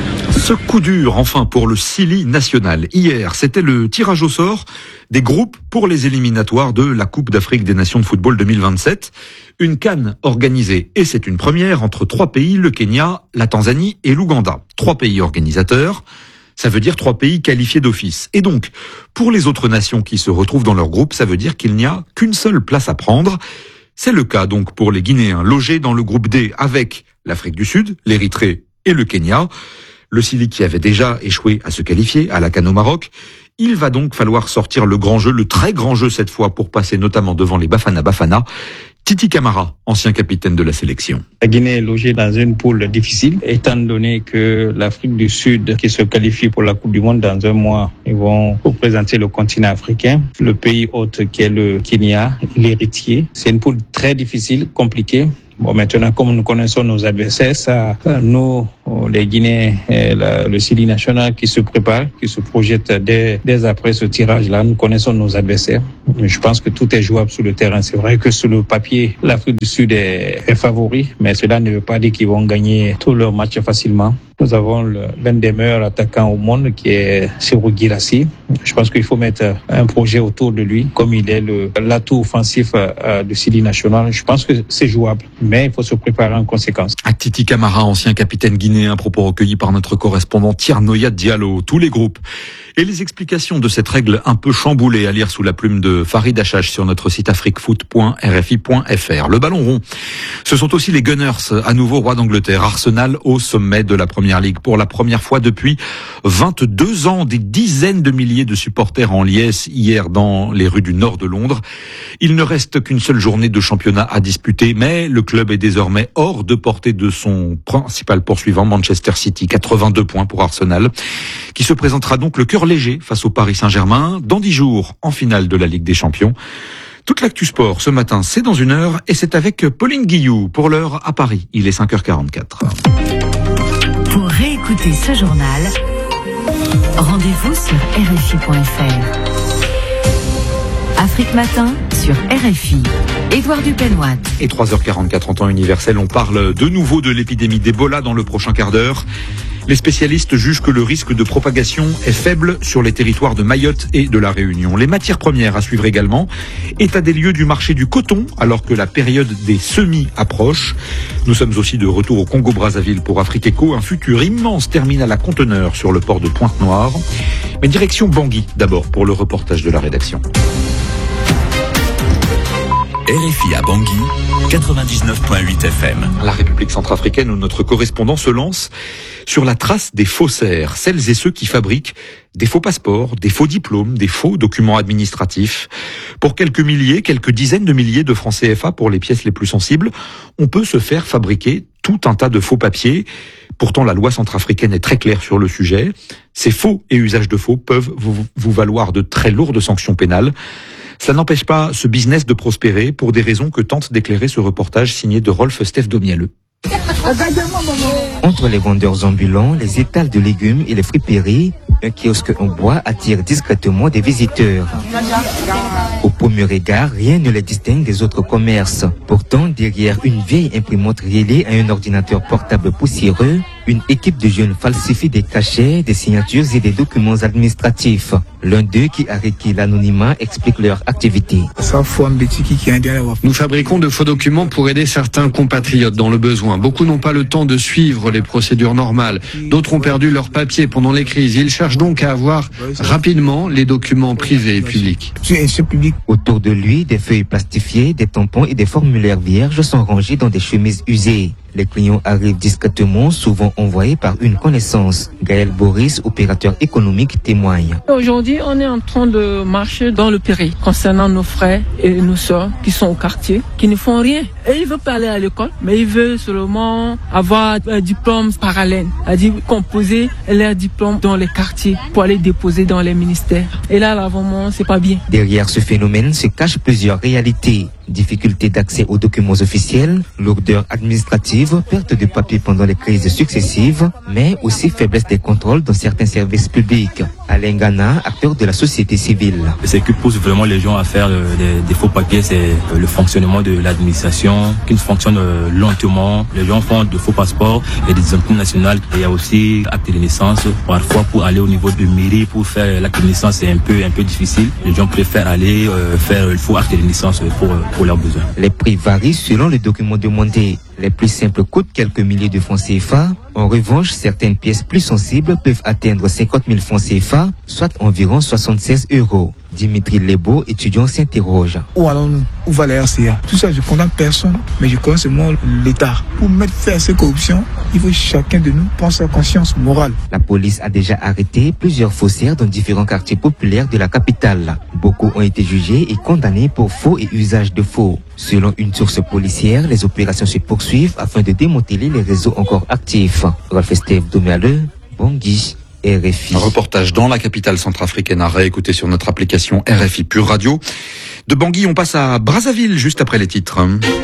Ce coup dur, enfin, pour le Sili national. Hier, c'était le tirage au sort des groupes pour les éliminatoires de la Coupe d'Afrique des Nations de football 2027. Une CAN organisée, et c'est une première, entre 3 pays, le Kenya, la Tanzanie et l'Ouganda. 3 pays organisateurs, ça veut dire 3 pays qualifiés d'office. Et donc, pour les autres nations qui se retrouvent dans leur groupe, ça veut dire qu'il n'y a qu'une seule place à prendre. C'est le cas donc pour les Guinéens, logés dans le groupe D avec l'Afrique du Sud, l'Érythrée et le Kenya. Le Sili qui avait déjà échoué à se qualifier à la CAN au Maroc. Il va donc falloir sortir le grand jeu, le très grand jeu cette fois, pour passer notamment devant les Bafana. Titi Camara, ancien capitaine de la sélection. La Guinée est logée dans une poule difficile, étant donné que l'Afrique du Sud, qui se qualifie pour la Coupe du Monde dans un mois, ils vont représenter le continent africain. Le pays hôte qui est le Kenya, l'héritier. C'est une poule très difficile, compliquée. Bon, maintenant, comme nous connaissons nos adversaires, ça, nous, les Guinéens, le Sili national qui se prépare, qui se projette dès après ce tirage-là, nous connaissons nos adversaires. Je pense que tout est jouable sur le terrain. C'est vrai que sur le papier, l'Afrique du Sud est favori, mais cela ne veut pas dire qu'ils vont gagner tous leurs matchs facilement. Nous avons l'un des meilleurs attaquants au monde qui est Serhou Guirassy. Je pense qu'il faut mettre un projet autour de lui, comme il est l'atout offensif du Sili national. Je pense que c'est jouable, mais il faut se préparer en conséquence. Titi Camara, ancien capitaine guinéen, propos recueillis par notre correspondant Tiernoya Diallo. Tous les groupes et les explications de cette règle un peu chamboulée à lire sous la plume de Farid Achache sur notre site afriquefoot.rfi.fr. Le ballon rond, ce sont aussi les Gunners, à nouveau roi d'Angleterre. Arsenal au sommet de la Première Ligue pour la première fois depuis 22 ans. Des dizaines de milliers de supporters en liesse hier dans les rues du nord de Londres. Il ne reste qu'une seule journée de championnat à disputer, mais le club est désormais hors de portée de son principal poursuivant, Manchester City. 82 points pour Arsenal, qui se présentera donc le cœur léger face au Paris Saint-Germain dans 10 jours en finale de la Ligue des Champions. Toute l'actu sport ce matin, c'est dans 1 heure et c'est avec Pauline Guillou. Pour l'heure à Paris, il est 5h44. Pour réécouter ce journal, rendez-vous sur RFI.fr. Afrique Matin sur RFI. Édouard Dupenoit. Et 3h44 en temps universel, on parle de nouveau de l'épidémie d'Ebola dans le prochain quart d'heure. Les spécialistes jugent que le risque de propagation est faible sur les territoires de Mayotte et de la Réunion. Les matières premières à suivre également. État des lieux du marché du coton alors que la période des semis approche. Nous sommes aussi de retour au Congo-Brazzaville pour Afrique Eco. Un futur immense terminal à conteneurs sur le port de Pointe-Noire. Mais direction Bangui d'abord pour le reportage de la rédaction. RFI à Bangui, 99.8 FM. La République centrafricaine où notre correspondant se lance sur la trace des faussaires, celles et ceux qui fabriquent des faux passeports, des faux diplômes, des faux documents administratifs. Pour quelques milliers, quelques dizaines de milliers de francs CFA pour les pièces les plus sensibles, on peut se faire fabriquer tout un tas de faux papiers. Pourtant, la loi centrafricaine est très claire sur le sujet. Ces faux et usages de faux peuvent vous valoir de très lourdes sanctions pénales. Ça n'empêche pas ce business de prospérer pour des raisons que tente d'éclairer ce reportage signé de Rolf Steph Domielleux. Entre les vendeurs ambulants, les étals de légumes et les friperies, un kiosque en bois attire discrètement des visiteurs. Au premier regard, rien ne les distingue des autres commerces. Pourtant, derrière une vieille imprimante reliée à un ordinateur portable poussiéreux, une équipe de jeunes falsifie des cachets, des signatures et des documents administratifs. L'un d'eux, qui a requis l'anonymat, explique leur activité. Nous fabriquons de faux documents pour aider certains compatriotes dans le besoin. Beaucoup n'ont pas le temps de suivre les procédures normales. D'autres ont perdu leurs papiers pendant les crises. Ils cherchent donc à avoir rapidement les documents privés et publics. Autour de lui, des feuilles plastifiées, des tampons et des formulaires vierges sont rangés dans des chemises usées. Les clients arrivent discrètement, souvent envoyés par une connaissance. Gaël Boris, opérateur économique, témoigne. Aujourd'hui, on est en train de marcher dans le péri concernant nos frères et nos sœurs qui sont au quartier, qui ne font rien. Et ils veulent pas aller à l'école, mais ils veulent seulement avoir un diplôme parallèle, c'est-à-dire composer leur diplôme dans les quartiers pour aller déposer dans les ministères. Et là, vraiment, c'est pas bien. Derrière ce phénomène se cachent plusieurs réalités. Difficulté d'accès aux documents officiels, lourdeur administrative, perte de papier pendant les crises successives, mais aussi faiblesse des contrôles dans certains services publics. Alain Gana, acteur de la société civile. Ce qui pousse vraiment les gens à faire des faux papiers, c'est le fonctionnement de l'administration qui fonctionne lentement. Les gens font de faux passeports et des empreintes nationales. Il y a aussi acte de naissance. Parfois, pour aller au niveau de mairie, pour faire l'acte de naissance, c'est un peu difficile. Les gens préfèrent aller faire le faux acte de naissance pour leurs besoins. Les prix varient selon les documents demandés. Les plus simples coûtent quelques milliers de francs CFA. En revanche, certaines pièces plus sensibles peuvent atteindre 50 000 francs CFA, soit environ 76 €. Dimitri Lebo, étudiant, s'interroge. Où allons-nous? Où va la RCA? Tout ça, je condamne personne, mais je connais seulement l'État. Pour mettre fin à ces corruptions, il faut que chacun de nous pense à conscience morale. La police a déjà arrêté plusieurs faussaires dans différents quartiers populaires de la capitale. Beaucoup ont été jugés et condamnés pour faux et usage de faux. Selon une source policière, les opérations se poursuivent afin de démanteler les réseaux encore actifs. Rolf Esteve Domiale, Bangui, RFI. Un reportage dans la capitale centrafricaine à réécouter sur notre application RFI Pure Radio. De Bangui, on passe à Brazzaville juste après les titres.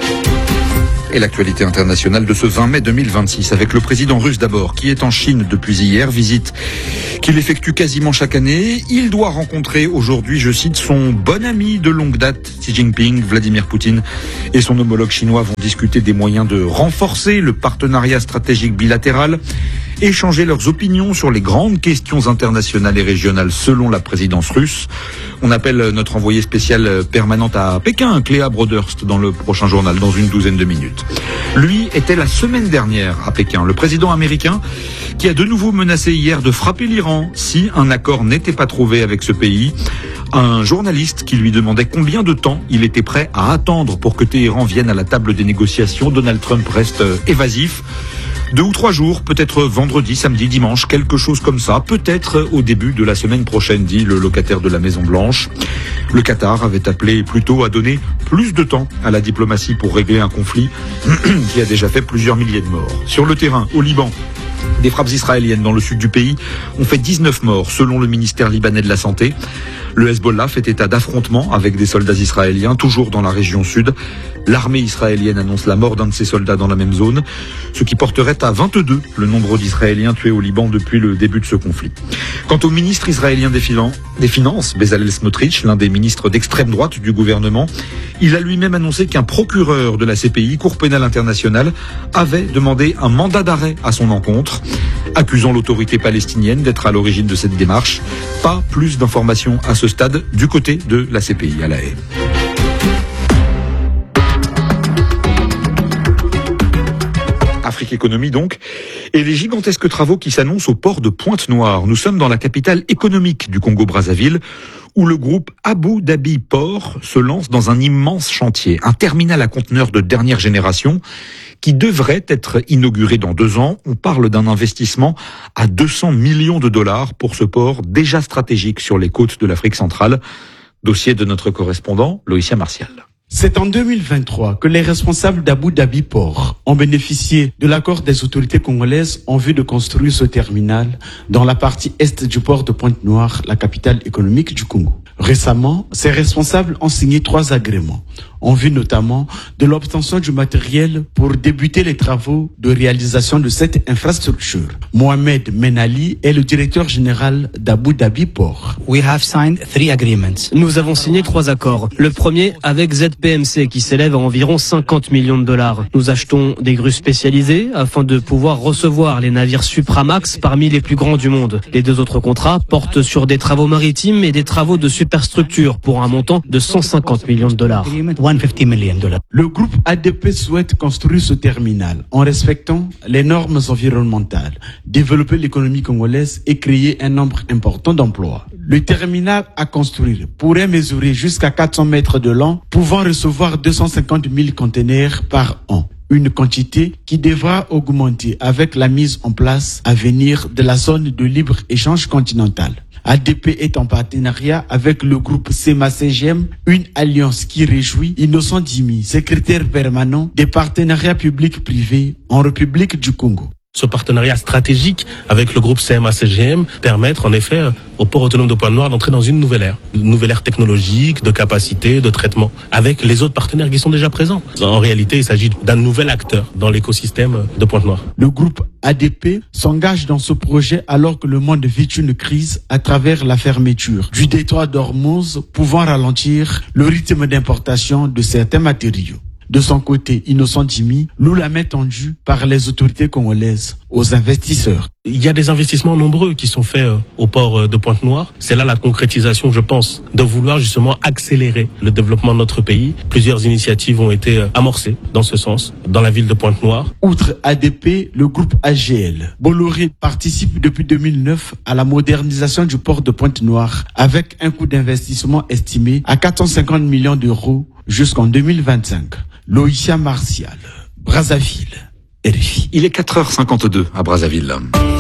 Et l'actualité internationale de ce 20 mai 2026 avec le président russe d'abord qui est en Chine depuis hier, visite qu'il effectue quasiment chaque année. Il doit rencontrer aujourd'hui, je cite, son bon ami de longue date, Xi Jinping. Vladimir Poutine et son homologue chinois vont discuter des moyens de renforcer le partenariat stratégique bilatéral, échanger leurs opinions sur les grandes questions internationales et régionales selon la présidence russe. On appelle notre envoyée spéciale permanente à Pékin, Cléa Broderst, dans le prochain journal, dans une douzaine de minutes. Lui était la semaine dernière à Pékin, le président américain qui a de nouveau menacé hier de frapper l'Iran si un accord n'était pas trouvé avec ce pays. Un journaliste qui lui demandait combien de temps il était prêt à attendre pour que Téhéran vienne à la table des négociations. Donald Trump reste évasif. 2 ou 3 jours, peut-être vendredi, samedi, dimanche, quelque chose comme ça, peut-être au début de la semaine prochaine, dit le locataire de la Maison Blanche. Le Qatar avait appelé plutôt à donner plus de temps à la diplomatie pour régler un conflit qui a déjà fait plusieurs milliers de morts. Sur le terrain, au Liban, des frappes israéliennes dans le sud du pays ont fait 19 morts, selon le ministère libanais de la Santé. Le Hezbollah fait état d'affrontements avec des soldats israéliens, toujours dans la région sud. L'armée israélienne annonce la mort d'un de ses soldats dans la même zone, ce qui porterait à 22 le nombre d'Israéliens tués au Liban depuis le début de ce conflit. Quant au ministre israélien des Finances, Bezalel Smotrich, l'un des ministres d'extrême droite du gouvernement, il a lui-même annoncé qu'un procureur de la CPI, Cour pénale internationale, avait demandé un mandat d'arrêt à son encontre, accusant l'autorité palestinienne d'être à l'origine de cette démarche. Pas plus d'informations à ce stade du côté de la CPI à La Haye. Afrique Économie donc, et les gigantesques travaux qui s'annoncent au port de Pointe-Noire. Nous sommes dans la capitale économique du Congo-Brazzaville, où le groupe Abu Dhabi Port se lance dans un immense chantier, un terminal à conteneurs de dernière génération qui devrait être inauguré dans 2 ans. On parle d'un investissement à 200 millions de dollars pour ce port déjà stratégique sur les côtes de l'Afrique centrale. Dossier de notre correspondant, Loïcia Martial. C'est en 2023 que les responsables d'Abu Dhabi Port ont bénéficié de l'accord des autorités congolaises en vue de construire ce terminal dans la partie est du port de Pointe-Noire, la capitale économique du Congo. Récemment, ces responsables ont signé 3 agréments, en vue notamment de l'obtention du matériel pour débuter les travaux de réalisation de cette infrastructure. Mohamed Menali est le directeur général d'Abu Dhabi Port. Nous avons signé 3 accords. Le premier avec ZPMC qui s'élève à environ 50 millions de dollars. Nous achetons des grues spécialisées afin de pouvoir recevoir les navires Supramax parmi les plus grands du monde. Les 2 autres contrats portent sur des travaux maritimes et des travaux de superstructure pour un montant de 150 millions de dollars. Le groupe ADP souhaite construire ce terminal en respectant les normes environnementales, développer l'économie congolaise et créer un nombre important d'emplois. Le terminal à construire pourrait mesurer jusqu'à 400 mètres de long, pouvant recevoir 250 000 conteneurs par an. Une quantité qui devra augmenter avec la mise en place à venir de la zone de libre-échange continentale. ADP est en partenariat avec le groupe CEMA-CGM, une alliance qui réjouit Innocent Dimi, secrétaire permanent des partenariats publics-privés en République du Congo. Ce partenariat stratégique avec le groupe CMA-CGM permettre en effet au port autonome de Pointe-Noire d'entrer dans une nouvelle ère technologique, de capacité, de traitement, avec les autres partenaires qui sont déjà présents. En réalité, il s'agit d'un nouvel acteur dans l'écosystème de Pointe-Noire. Le groupe ADP s'engage dans ce projet alors que le monde vit une crise à travers la fermeture du détroit d'Ormuz, pouvant ralentir le rythme d'importation de certains matériaux. De son côté, Innocent Jimmy loue la main tendue par les autorités congolaises aux investisseurs. Il y a des investissements nombreux qui sont faits au port de Pointe-Noire. C'est là la concrétisation, je pense, de vouloir justement accélérer le développement de notre pays. Plusieurs initiatives ont été amorcées dans ce sens, dans la ville de Pointe-Noire. Outre ADP, le groupe AGL, Bolloré participe depuis 2009 à la modernisation du port de Pointe-Noire avec un coût d'investissement estimé à 450 millions d'euros jusqu'en 2025. Loïcia Martial, Brazzaville, RFI. Il est 4h52 à Brazzaville.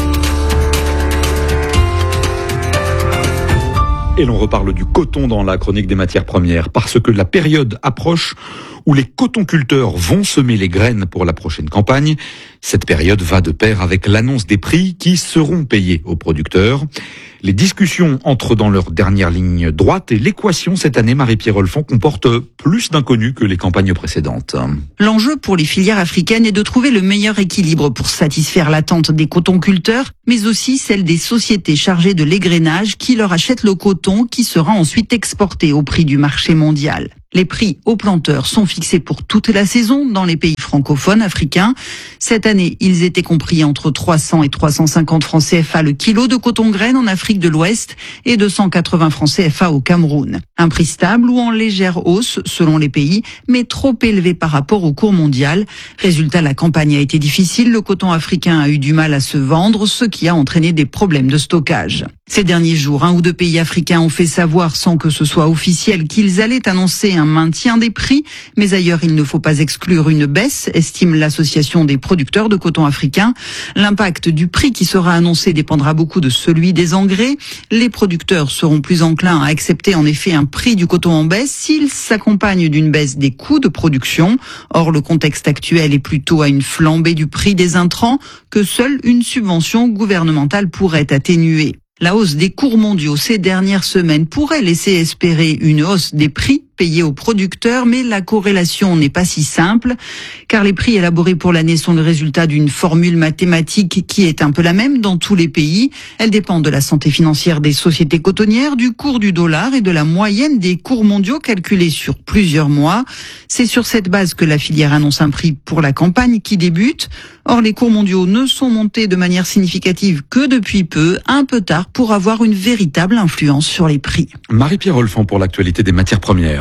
Et l'on reparle du coton dans la chronique des matières premières, parce que la période approche où les cotonculteurs vont semer les graines pour la prochaine campagne. Cette période va de pair avec l'annonce des prix qui seront payés aux producteurs. Les discussions entrent dans leur dernière ligne droite et l'équation cette année, Marie-Pierre Olfond, comporte plus d'inconnus que les campagnes précédentes. L'enjeu pour les filières africaines est de trouver le meilleur équilibre pour satisfaire l'attente des cotonculteurs, mais aussi celle des sociétés chargées de l'égrainage qui leur achètent le coton qui sera ensuite exporté au prix du marché mondial. Les prix aux planteurs sont fixés pour toute la saison dans les pays francophones africains. Cette année, ils étaient compris entre 300 et 350 francs CFA le kilo de coton-graine en Afrique de l'Ouest et 280 francs CFA au Cameroun. Un prix stable ou en légère hausse selon les pays, mais trop élevé par rapport au cours mondial. Résultat, la campagne a été difficile. Le coton africain a eu du mal à se vendre, ce qui a entraîné des problèmes de stockage. Ces derniers jours, 1 ou 2 pays africains ont fait savoir sans que ce soit officiel qu'ils allaient annoncer un maintien des prix, mais ailleurs il ne faut pas exclure une baisse, estime l'association des producteurs de coton africain. L'impact du prix qui sera annoncé dépendra beaucoup de celui des engrais. Les producteurs seront plus enclins à accepter en effet un prix du coton en baisse s'il s'accompagne d'une baisse des coûts de production. Or, le contexte actuel est plutôt à une flambée du prix des intrants que seule une subvention gouvernementale pourrait atténuer. La hausse des cours mondiaux ces dernières semaines pourrait laisser espérer une hausse des prix payés aux producteurs, mais la corrélation n'est pas si simple, car les prix élaborés pour l'année sont le résultat d'une formule mathématique qui est un peu la même dans tous les pays. Elle dépend de la santé financière des sociétés cotonnières, du cours du dollar et de la moyenne des cours mondiaux calculés sur plusieurs mois. C'est sur cette base que la filière annonce un prix pour la campagne qui débute. Or, les cours mondiaux ne sont montés de manière significative que depuis peu, un peu tard pour avoir une véritable influence sur les prix. Marie-Pierre Olfond pour l'actualité des matières premières.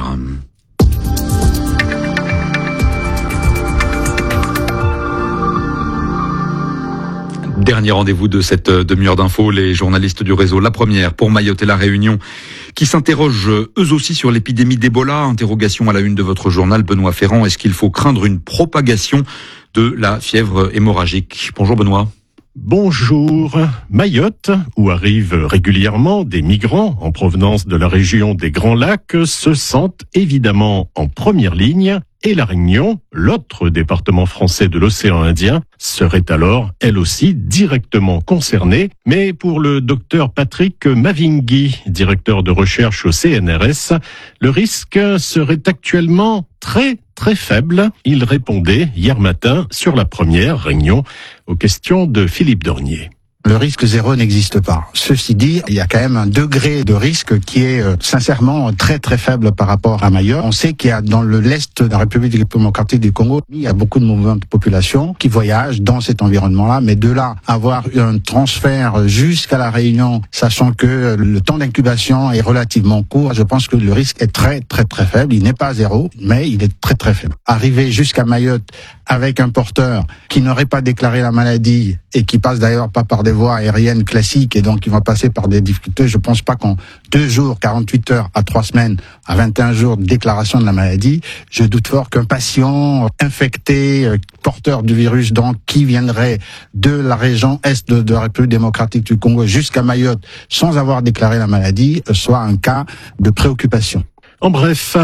Dernier rendez-vous de cette demi-heure d'infos, les journalistes du réseau La Première pour Mayotte et La Réunion qui s'interrogent eux aussi sur l'épidémie d'Ebola. Interrogation à la une de votre journal, Benoît Ferrand. Est-ce qu'il faut craindre une propagation de la fièvre hémorragique? Bonjour Benoît. Bonjour. Mayotte, où arrivent régulièrement des migrants en provenance de la région des Grands Lacs, se sentent évidemment en première ligne. Et la Réunion, l'autre département français de l'océan Indien, serait alors, elle aussi, directement concernée. Mais pour le docteur Patrick Mavingui, directeur de recherche au CNRS, le risque serait actuellement très faible. Il répondait hier matin sur La Première Réunion aux questions de Philippe Dornier. Le risque zéro n'existe pas. Ceci dit, il y a quand même un degré de risque qui est sincèrement très faible par rapport à Mayotte. On sait qu'il y a dans l'est de la République démocratique du Congo, il y a beaucoup de mouvements de population qui voyagent dans cet environnement-là, mais de là avoir un transfert jusqu'à la Réunion, sachant que le temps d'incubation est relativement court, je pense que le risque est très faible. Il n'est pas zéro, mais il est très faible. Arriver jusqu'à Mayotte avec un porteur qui n'aurait pas déclaré la maladie et qui passe d'ailleurs pas par des voies aériennes classiques et donc il va passer par des difficultés. Je pense pas qu'en 2 jours, 48 heures à 3 semaines, à 21 jours de déclaration de la maladie, je doute fort qu'un patient infecté, porteur du virus, donc qui viendrait de la région est de la République démocratique du Congo jusqu'à Mayotte sans avoir déclaré la maladie, soit un cas de préoccupation. En bref,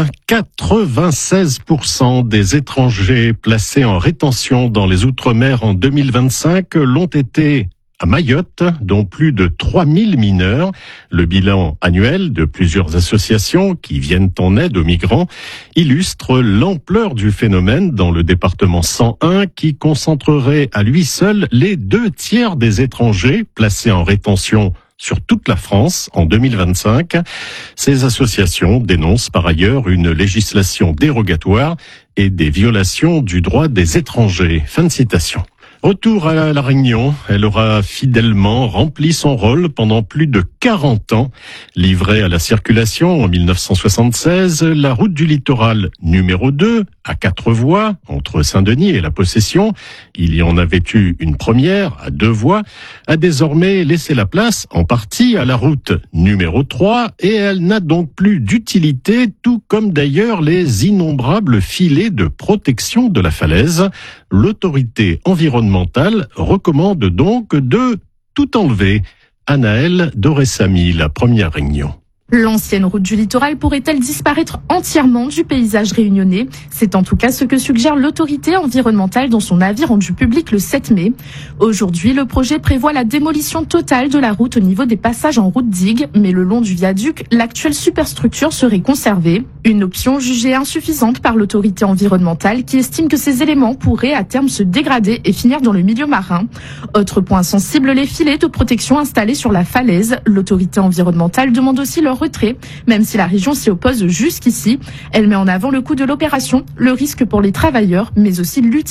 96% des étrangers placés en rétention dans les Outre-mer en 2025 l'ont été à Mayotte, dont plus de 3000 mineurs. Le bilan annuel de plusieurs associations qui viennent en aide aux migrants illustre l'ampleur du phénomène dans le département 101 qui concentrerait à lui seul les 2/3 des étrangers placés en rétention sur toute la France en 2025. Ces associations dénoncent par ailleurs une législation dérogatoire et des violations du droit des étrangers. Fin de citation. Retour à La Réunion, elle aura fidèlement rempli son rôle pendant plus de 40 ans. Livrée à la circulation en 1976, la route du littoral numéro 2, à 4 voies, entre Saint-Denis et La Possession, il y en avait eu une première à 2 voies, a désormais laissé la place en partie à la route numéro 3 et elle n'a donc plus d'utilité, tout comme d'ailleurs les innombrables filets de protection de la falaise. L'autorité environnementale recommande donc de tout enlever. Anaëlle Doressami, la première Réunion. L'ancienne route du littoral pourrait-elle disparaître entièrement du paysage réunionnais? C'est en tout cas ce que suggère l'autorité environnementale dans son avis rendu public le 7 mai. Aujourd'hui, le projet prévoit la démolition totale de la route au niveau des passages en route digue, mais le long du viaduc, l'actuelle superstructure serait conservée. Une option jugée insuffisante par l'autorité environnementale qui estime que ces éléments pourraient à terme se dégrader et finir dans le milieu marin. Autre point sensible, les filets de protection installés sur la falaise. L'autorité environnementale demande aussi leur retrait, même si la région s'y oppose jusqu'ici. Elle met en avant le coût de l'opération, le risque pour les travailleurs, mais aussi l'utilité